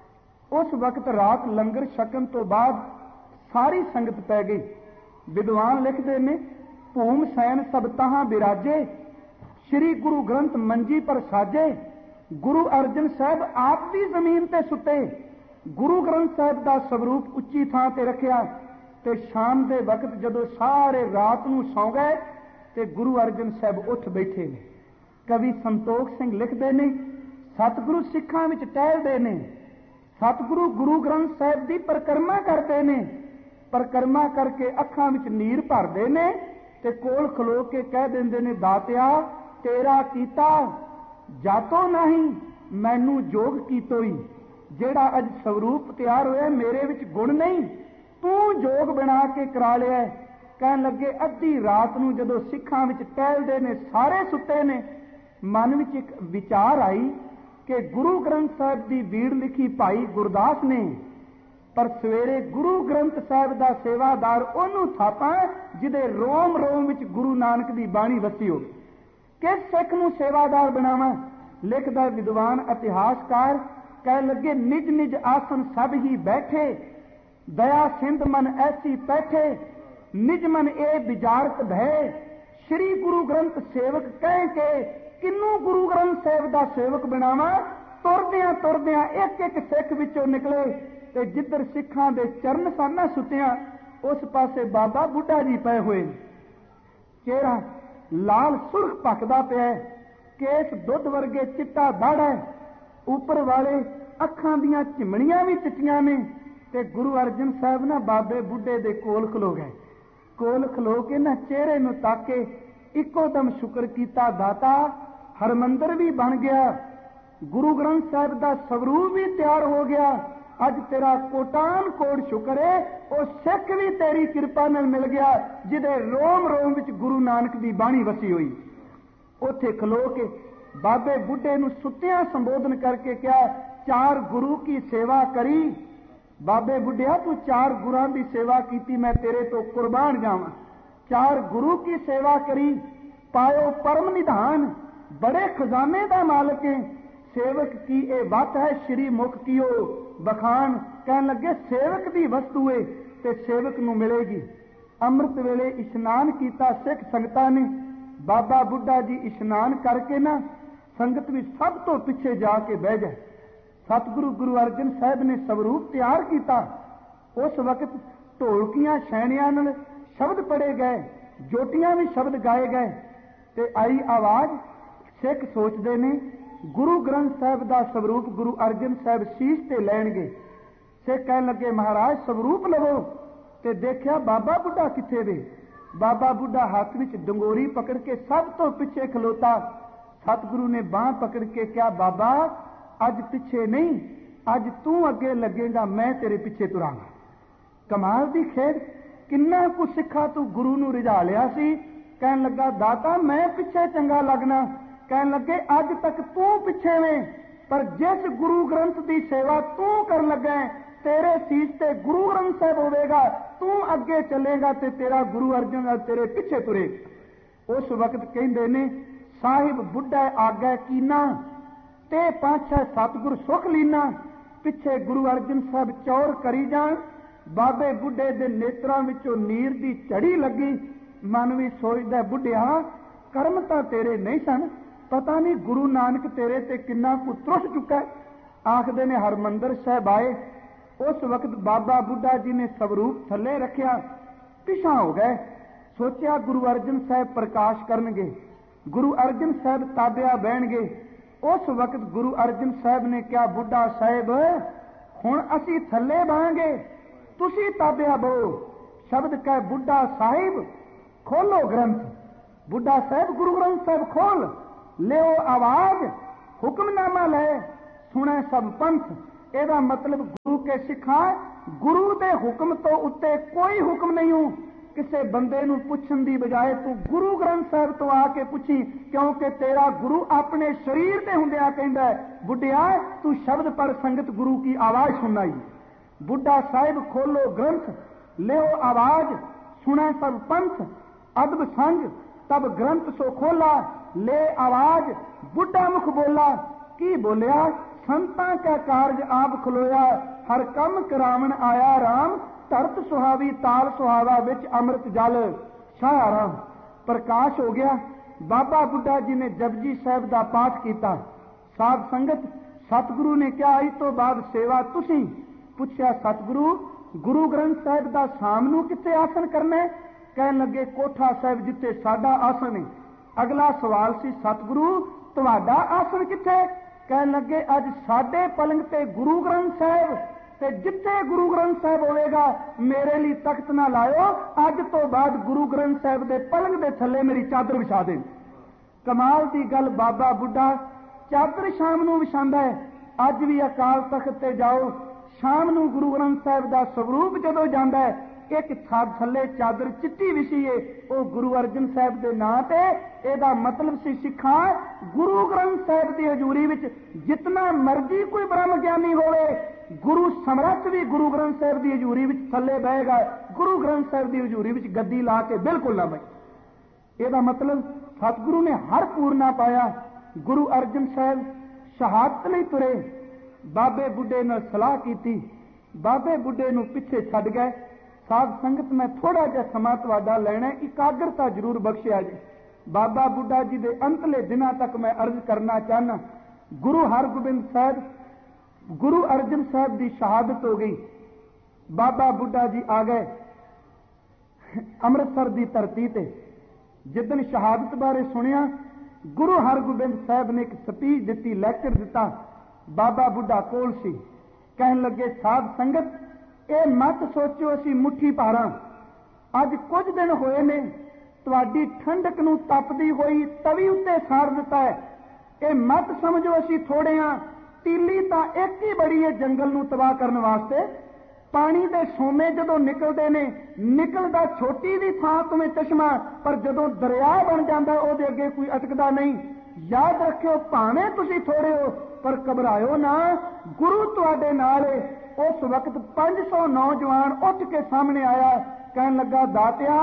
[SPEAKER 1] उस वक्त रात लंगर छकन तो बाद सारी संगत पै गई। विद्वान लिखते ने, भूम सैन सब तहां बिराजे, श्री गुरु ग्रंथ मंजी पर साजे। गुरु अर्जन साहब आप भी जमीन ते सुते। गुरु ग्रंथ साहब का स्वरूप उच्ची थां ते रखिया ते शाम के वक्त जदों सारे रात नूं सौ गए ते गुरु अर्जन साहब उठ बैठे ने। कवि संतोख सिंह लिखते ने, सतगुरु सिखां विच टहलदे ने, सतगुरु गुरु ग्रंथ साहब की परिक्रमा करते ने, परिक्रमा करके अखां विच नीर भरदे ने ते कोल खलो के कह देंदे ने, दातिया तेरा कीता जातो नहीं मैनू जोग कीतोई। जेड़ा अज स्वरूप तैयार होया मेरे विच गुण नहीं, तू जोग बना के करा लिया। कहन लगे अद्धी रात नूं जदों सिखां विच टहलदे ने, सारे सुते ने, मन विच एक विचार आई कि गुरु ग्रंथ साहब की बीड़ लिखी भाई गुरदास ने, पर सवेरे गुरु ग्रंथ साहब का सेवादार उन्होंने थापा जिदे रोम रोम विच गुरु नानक की बाणी वसी हो। किस सिख नूं सेवादार बनावा? लिखदा विद्वान इतिहासकार कह लगे, निज निज आसन सब ही बैठे, दया सिंध मन ऐसी पैठे, निज मन ए विचारत भय, श्री गुरु ग्रंथ सेवक कह के किन्नू गुरु ग्रंथ साहब का सेवक बनावा। तुरदियां तुरदियां एक एक सिख विचों निकले ते जिधर सिखां दे चरण साना सुतिया उस पासे बाबा बुढ़ा जी पए हुए, चेहरा लाल सुर्ख पकदा पिया, केस दुध वर्गे चिट्टा दाड़ा है, ऊपर वाले अखां दियां चिमणियां भी चिट्टियां ने। ते गुरु अर्जन साहब ना बाबे बुढ़े दे कोल खलो गए। कोल खलो के ना चेहरे नूं ताके इको दम शुक्र कीता, दाता हरमंदर भी बन गया, गुरु ग्रंथ साहब का स्वरूप भी तैयार हो गया, अज तेरा कोटान कोट शुक्र है, और सिख भी तेरी कृपा नाल मिल गया जिदे रोम रोम विच गुरु नानक की बाणी वसी हुई। उथे खलो के बाबे बुढ़े नूं सुत्तियां संबोधन करके कहा, चार गुरु की सेवा करी। बाबे बुढ़िया तू चार गुरुआं की सेवा की, मैं तेरे तो कुर्बान जावां। चार गुरु की सेवा करी, पायो परम निधान, बड़े खजाने का मालिक है, सेवक की ए बात है श्री मुख कियो बखान। कहन लगे सेवक की वस्तु है ते सेवक नूं मिलेगी। अमृत वेले इशनान किया सिख संगतां ने। बाबा बुढ़ा जी इशनान करके ना संगत भी सब तो पिछे जाके बह गए। सतगुरु गुरु अर्जन साहब ने स्वरूप तैयार किया। उस वक्त ढोलकियां छैणियां नाल शब्द पढ़े गए, जोटियां भी शब्द गाए गए ते आई आवाज। सिख सोचते ने गुरु ग्रंथ साहब का स्वरूप गुरु अर्जन साहब शीश ते लैणगे। सिख कहन लगे महाराज स्वरूप लवो, ते देखिया बाबा बुढ़ा किथे वे। बाबा बुढ़ा हाथ में डंगोरी पकड़ के सब तो पिछे खलोता। सतगुरु ने बांह पकड़ के कहा, बाबा अज पिछे नहीं, अज तू अगे लगेगा, मैं तेरे पिछे तुरांगा। कमाल दी खेड, किन्ना कुछ सिखा तू गुरु नूं रिझा लिया सी। कहन लगा दाता मैं पिछे चंगा लगना। कहन लगे अज तक तू पिछे में, पर जिस गुरु ग्रंथ की सेवा तू कर लगा तेरे सीस ते गुरु ग्रंथ साहब होवेगा, तू अगे चलेगा ते तेरा गुरु अर्जन तेरे पिछे तुरे। उस वक्त कहंदे ने साहिब बुढ़ा आगे कीना ते पाछा सतगुर सुख लीना। पिछे गुरु अर्जन साहब चौर करी जान। बाबे बुढ़े दे नेत्रां विचों नीर दी झड़ी लगी। मन भी सोचदा बुढ़िया कर्म तां तेरे नहीं सन, पता नहीं गुरु नानक तेरे ते किन्ना कु त्रुस चुका है। आखदे ने हरमंदर साहब आए। उस वक्त बाबा बुढ़ा जी ने स्वरूप थले रखिया, पिछा हो गए। सोचा गुरु अर्जन साहब प्रकाश करनगे, गुरु अर्जन साहब ताबिया बहणगे। उस वक्त गुरु अर्जन साहब ने कहा, बुढ़ा साहब हुण असी थले बहांगे, तुसी ताबिया बहो। शब्द कह बुढ़ा साहिब खोलो ग्रंथ। बुढ़ा साहब गुरु ग्रंथ साहब खोल ले आवाज, हुक्मनामा ले सुने सब पंथ। एदा मतलब गुरु के सिखा गुरु दे हुक्म तो उत्ते कोई हुक्म नहीं हो। किसी बंदे नूं पुछण दी बजाए तू गुरु ग्रंथ साहब तो आके पुछी, क्योंकि तेरा गुरु अपने शरीर ते हुंदिया कहंदा है बुढ़िया तू शब्द पढ़, संगत गुरु की आवाज सुनाई। बुढ़ा साहिब खोलो ग्रंथ, ले आवाज, सुने सब पंथ। अदब संग तब ग्रंथ सो खोला, ले आवाज। बुढ़ा मुख बोला, की बोलिया? संतां का कारज आप खलोया, हर कम करावण आया राम। धरत सुहावी ताल सुहावा विच अमृत जल छाया राम। प्रकाश हो गया। ਬਾਬਾ ਬੁੱਢਾ ਜੀ ਨੇ ਜਪਜੀ ਸਾਹਿਬ ਦਾ ਪਾਠ ਕੀਤਾ। ਸਾਧ ਸੰਗਤ, ਸਤਿਗੁਰੂ ਨੇ ਕਿਹਾ ਇਸ ਤੋਂ ਬਾਅਦ ਸੇਵਾ ਤੁਸੀਂ। ਪੁੱਛਿਆ ਸਤਿਗੁਰੂ, ਗੁਰੂ ਗ੍ਰੰਥ ਸਾਹਿਬ ਦਾ ਸ਼ਾਮ ਨੂੰ ਕਿੱਥੇ ਆਸਨ ਕਰਨਾ ਹੈ? ਕਹਿਣ ਲੱਗੇ ਕੋਠਾ ਸਾਹਿਬ ਜਿੱਥੇ ਸਾਡਾ ਆਸਨ ਹੈ। ਅਗਲਾ ਸਵਾਲ ਸੀ ਸਤਿਗੁਰੂ ਤੁਹਾਡਾ ਆਸਨ ਕਿੱਥੇ? ਕਹਿਣ ਲੱਗੇ ਅੱਜ ਸਾਡੇ ਪਲੰਗ ਤੇ ਗੁਰੂ ਗ੍ਰੰਥ ਸਾਹਿਬ, ਤੇ ਜਿੱਥੇ ਗੁਰੂ ਗ੍ਰੰਥ ਸਾਹਿਬ ਹੋਵੇਗਾ ਮੇਰੇ ਲਈ ਤਖਤ ਨਾ ਲਾਇਓ, ਅੱਜ ਤੋਂ ਬਾਅਦ ਗੁਰੂ ਗ੍ਰੰਥ ਸਾਹਿਬ ਦੇ ਪਲੰਗ ਦੇ ਥੱਲੇ ਮੇਰੀ ਚਾਦਰ ਵਿਛਾ ਦੇ। ਕਮਾਲ ਦੀ ਗੱਲ, ਬਾਬਾ ਬੁੱਢਾ ਚਾਦਰ ਸ਼ਾਮ ਨੂੰ ਵਿਛਾਉਂਦਾ ਹੈ। ਅੱਜ ਵੀ ਅਕਾਲ ਤਖਤ ਤੇ ਜਾਓ, ਸ਼ਾਮ ਨੂੰ ਗੁਰੂ ਗ੍ਰੰਥ ਸਾਹਿਬ ਦਾ ਸਰੂਪ ਜਦੋਂ ਜਾਂਦਾ ਹੈ, ਇੱਕ ਥੱਲੇ ਚਾਦਰ ਚਿੱਟੀ ਵਿਛੀ ਏ, ਉਹ ਗੁਰੂ ਅਰਜਨ ਸਾਹਿਬ ਦੇ ਨਾਂ ਤੇ। ਇਹਦਾ ਮਤਲਬ ਸੀ ਸਿੱਖਾਂ, ਗੁਰੂ ਗ੍ਰੰਥ ਸਾਹਿਬ ਦੀ ਹਜ਼ੂਰੀ ਵਿੱਚ ਜਿਤਨਾ ਮਰਜ਼ੀ ਕੋਈ ਬ੍ਰਹਮ ਗਿਆਨੀ ਹੋਵੇ, ਗੁਰੂ ਸਮਰੱਥ ਵੀ ਗੁਰੂ ਗ੍ਰੰਥ ਸਾਹਿਬ ਦੀ ਹਜ਼ੂਰੀ ਵਿੱਚ ਥੱਲੇ ਬਹੇਗਾ, ਗੁਰੂ ਗ੍ਰੰਥ ਸਾਹਿਬ ਦੀ ਹਜ਼ੂਰੀ ਵਿੱਚ ਗੱਦੀ ਲਾ ਕੇ ਬਿਲਕੁਲ ਨਾ ਬਹੇ। ਇਹਦਾ ਮਤਲਬ ਸਤਿਗੁਰੂ ਨੇ ਹਰ ਪੂਰਨਾ ਪਾਇਆ। ਗੁਰੂ ਅਰਜਨ ਸਾਹਿਬ ਸ਼ਹਾਦਤ ਲਈ ਤੁਰੇ, ਬਾਬੇ ਬੁੱਢੇ ਨਾਲ ਸਲਾਹ ਕੀਤੀ, ਬਾਬੇ ਬੁੱਢੇ ਨੂੰ ਪਿੱਛੇ ਛੱਡ ਗਏ। ਸਾਧ ਸੰਗਤ, ਮੈਂ ਥੋੜਾ ਜਿਹਾ ਸਮਾਂ ਤੁਹਾਡਾ ਲੈਣਾ, ਇਕਾਗਰਤਾ ਜ਼ਰੂਰ ਬਖਸ਼ਿਆ ਜੀ। ਬਾਬਾ ਬੁੱਢਾ ਜੀ ਦੇ ਅੰਤਲੇ ਦਿਨਾਂ ਤੱਕ ਮੈਂ ਅਰਜ਼ ਕਰਨਾ ਚਾਹਨਾ, ਗੁਰੂ ਹਰਗੋਬਿੰਦ ਸਾਹਿਬ, ਗੁਰੂ ਅਰਜਨ ਸਾਹਿਬ ਦੀ ਸ਼ਹਾਦਤ ਹੋ ਗਈ। ਬਾਬਾ ਬੁੱਢਾ ਜੀ ਆ ਗਏ ਅੰਮ੍ਰਿਤਸਰ ਦੀ ਧਰਤੀ ਤੇ। ਜਿੱਦਣ ਸ਼ਹਾਦਤ ਬਾਰੇ ਸੁਣਿਆ, ਗੁਰੂ ਹਰਗੋਬਿੰਦ ਸਾਹਿਬ ਨੇ ਇੱਕ ਸਪੀਚ ਦਿੱਤੀ, ਲੈਕਚਰ ਦਿੱਤਾ। ਬਾਬਾ ਬੁੱਢਾ ਕੋਲ ਸੀ। ਕਹਿਣ ਲੱਗੇ ਸਾਧ ਸੰਗਤ, ਇਹ ਮਤ ਸੋਚੋ ਅਸੀਂ ਮੁੱਠੀ ਭਾਰਾਂ, ਅੱਜ ਕੁਝ ਦਿਨ ਹੋਏ ਨੇ ਤੁਹਾਡੀ ਠੰਡਕ ਨੂੰ ਤਪਦੀ ਹੋਈ ਤਵੀ ਉੱਤੇ ਸਾੜ ਦਿੱਤਾ ਹੈ। ਇਹ ਮਤ ਸਮਝੋ ਅਸੀਂ ਥੋੜੇ ਹਾਂ, ਤੀਲੀ ਤਾਂ ਇੱਕ ਹੀ ਬੜੀ ਹੈ ਜੰਗਲ ਨੂੰ ਤਬਾਹ ਕਰਨ ਵਾਸਤੇ। ਪਾਣੀ ਦੇ ਸੋਮੇ ਜਦੋਂ ਨਿਕਲਦੇ ਨੇ, ਨਿਕਲਦਾ ਛੋਟੀ ਦੀ ਥਾਂ ਤੋਂ ਚਸ਼ਮਾ, ਪਰ ਜਦੋਂ ਦਰਿਆ ਬਣ ਜਾਂਦਾ ਉਹਦੇ ਅੱਗੇ ਕੋਈ ਅਟਕਦਾ ਨਹੀਂ। ਯਾਦ ਰੱਖਿਓ, ਭਾਵੇਂ ਤੁਸੀਂ ਥੋੜੇ ਹੋ ਪਰ ਘਬਰਾਇਓ ਨਾ, ਗੁਰੂ ਤੁਹਾਡੇ ਨਾਲ ਹੈ। ਉਸ ਵਕਤ 500 ਨੌਜਵਾਨ ਉੱਠ ਕੇ ਸਾਹਮਣੇ ਆਇਆ। ਕਹਿਣ ਲੱਗਾ ਦਾਤਿਆ,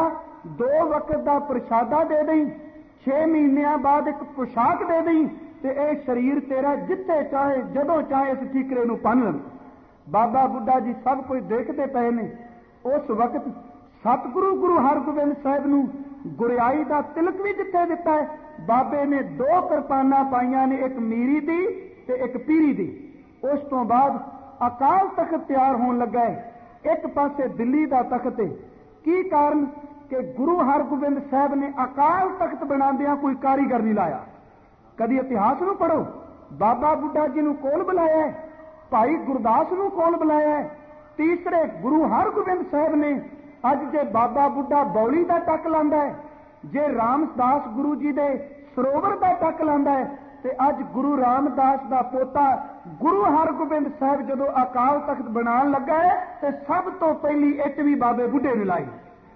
[SPEAKER 1] 2 ਵਕਤ ਦਾ ਪ੍ਰਸ਼ਾਦਾ ਦੇ ਦੇਈ, 6 ਮਹੀਨਿਆਂ ਬਾਅਦ ਇੱਕ ਪੁਸ਼ਾਕ ਦੇ ਦੇਈ, ਤੇ ਇਹ ਸਰੀਰ ਤੇਰਾ ਜਿੱਥੇ ਚਾਹੇ ਜਦੋਂ ਚਾਹੇ ਇਸ ਠੀਕਰੇ ਨੂੰ ਪੰਨ ਲਵੇ। ਬਾਬਾ ਬੁੱਢਾ ਜੀ ਸਭ ਕੁਝ ਦੇਖਦੇ ਪਏ ਨੇ। ਉਸ ਵਕਤ ਸਤਿਗੁਰੂ ਗੁਰੂ ਹਰਗੋਬਿੰਦ ਸਾਹਿਬ ਨੂੰ ਗੁਰਿਆਈ ਦਾ ਤਿਲਕ ਵੀ ਜਿੱਥੇ ਦਿੱਤਾ ਹੈ। ਬਾਬੇ ਨੇ 2 ਕਿਰਪਾਨਾਂ ਪਾਈਆਂ ਨੇ, ਇੱਕ ਮੀਰੀ ਦੀ ਤੇ ਇੱਕ ਪੀਰੀ ਦੀ। ਉਸ ਤੋਂ ਬਾਅਦ ਅਕਾਲ ਤਖਤ ਤਿਆਰ ਹੋਣ ਲੱਗਾ ਹੈ। ਇੱਕ ਪਾਸੇ ਦਿੱਲੀ ਦਾ ਤਖਤ ਹੈ। ਕੀ ਕਾਰਨ? ਕਿ ਗੁਰੂ ਹਰਗੋਬਿੰਦ ਸਾਹਿਬ ਨੇ ਅਕਾਲ ਤਖਤ ਬਣਾਉਂਦਿਆਂ ਕੋਈ ਕਾਰੀਗਰ ਨਹੀਂ ਲਾਇਆ। ਕਦੀ ਇਤਿਹਾਸ ਨੂੰ ਪੜੋ, ਬਾਬਾ ਬੁੱਢਾ ਜੀ ਨੂੰ ਕੋਲ ਬੁਲਾਇਆ ਹੈ, ਭਾਈ ਗੁਰਦਾਸ ਨੂੰ ਕੋਲ ਬੁਲਾਇਆ ਹੈ। ਤੀਸਰੇ ਗੁਰੂ ਹਰਗੋਬਿੰਦ ਸਾਹਿਬ ਨੇ। ਅੱਜ ਜੇ ਬਾਬਾ ਬੁੱਢਾ ਬੌਲੀ ਦਾ ਟੱਕ ਲਾਂਦਾ ਹੈ, ਜੇ ਰਾਮਦਾਸ ਗੁਰੂ ਜੀ ਦੇ ਸਰੋਵਰ ਦਾ ਟੱਕ ਲਾਂਦਾ ਹੈ, ਤੇ ਅੱਜ ਗੁਰੂ ਰਾਮਦਾਸ ਦਾ ਪੋਤਾ ਗੁਰੂ ਹਰਗੋਬਿੰਦ ਸਾਹਿਬ ਜਦੋਂ ਅਕਾਲ ਤਖਤ ਬਣਾਉਣ ਲੱਗਾ ਹੈ, ਤੇ ਸਭ ਤੋਂ ਪਹਿਲੀ ਇੱਟ ਵੀ ਬਾਬੇ ਬੁੱਢੇ ਨੇ ਲਾਈ।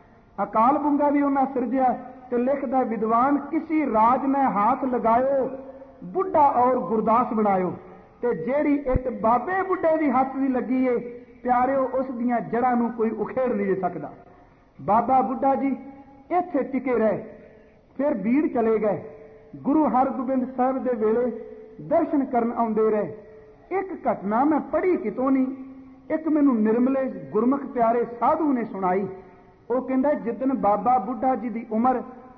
[SPEAKER 1] ਅਕਾਲ ਬੁੰਗਾ ਵੀ ਉਹਨਾਂ ਸਿਰਜਿਆ। ਤੇ ਲਿਖਦਾ ਵਿਦਵਾਨ, किसी राज में हाथ लगायो, बुढ़ा और गुरदास बनायो। ते जेड़ी इट बाबे बुढ़े दी हथ दी लगी है प्यारिओ, उस दियां जड़ां नूं कोई उखेड़ नहीं दे सकदा। बाबा बुढ़ा जी इत्थे टिके रहे, फिर बीड़ चले गए। गुरु हरगोबिंद साहब दे वेले दर्शन करन आउंदे रहे। एक घटना मैं पढ़ी कितों नहीं, एक मैनूं निर्मले गुरमुख प्यारे साधु ने सुनाई। वो कहंदा जिदन बाबा बुढ़ा जी दी उम्र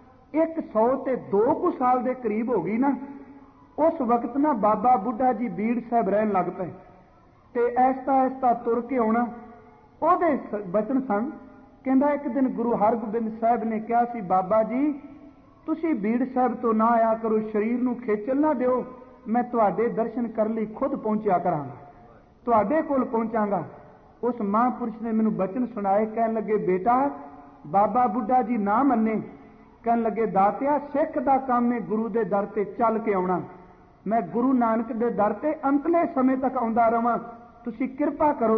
[SPEAKER 1] 102 साल के करीब हो गई ना, उस वक्त ना बाबा बुढ़ा जी बीड़ साहब रहन लग पे। ते ऐसा ऐसा तुर के आना ओदे बचन सन। कहंदा एक दिन गुरु हरगोबिंद साहब ने कहा सी, बाबा जी तुसी बीड़ साहब तो ना आया करो, शरीर नूं खेचल ना दिओ, मैं तुहाडे दर्शन करन लई खुद पहुंचा करांगा, तुहाडे कोल पहुंचांगा। उस महापुरुष ने मैनूं बचन सुनाए। कहन लगे बेटा बाबा बुढ़ा जी ना मन्ने, कहन लगे दातिया सिख दा काम है गुरु दे दर ते चल के आउणा, मैं गुरु नानक दे दर ते अंतले समय तक आउंदा रहां, तुसी किरपा करो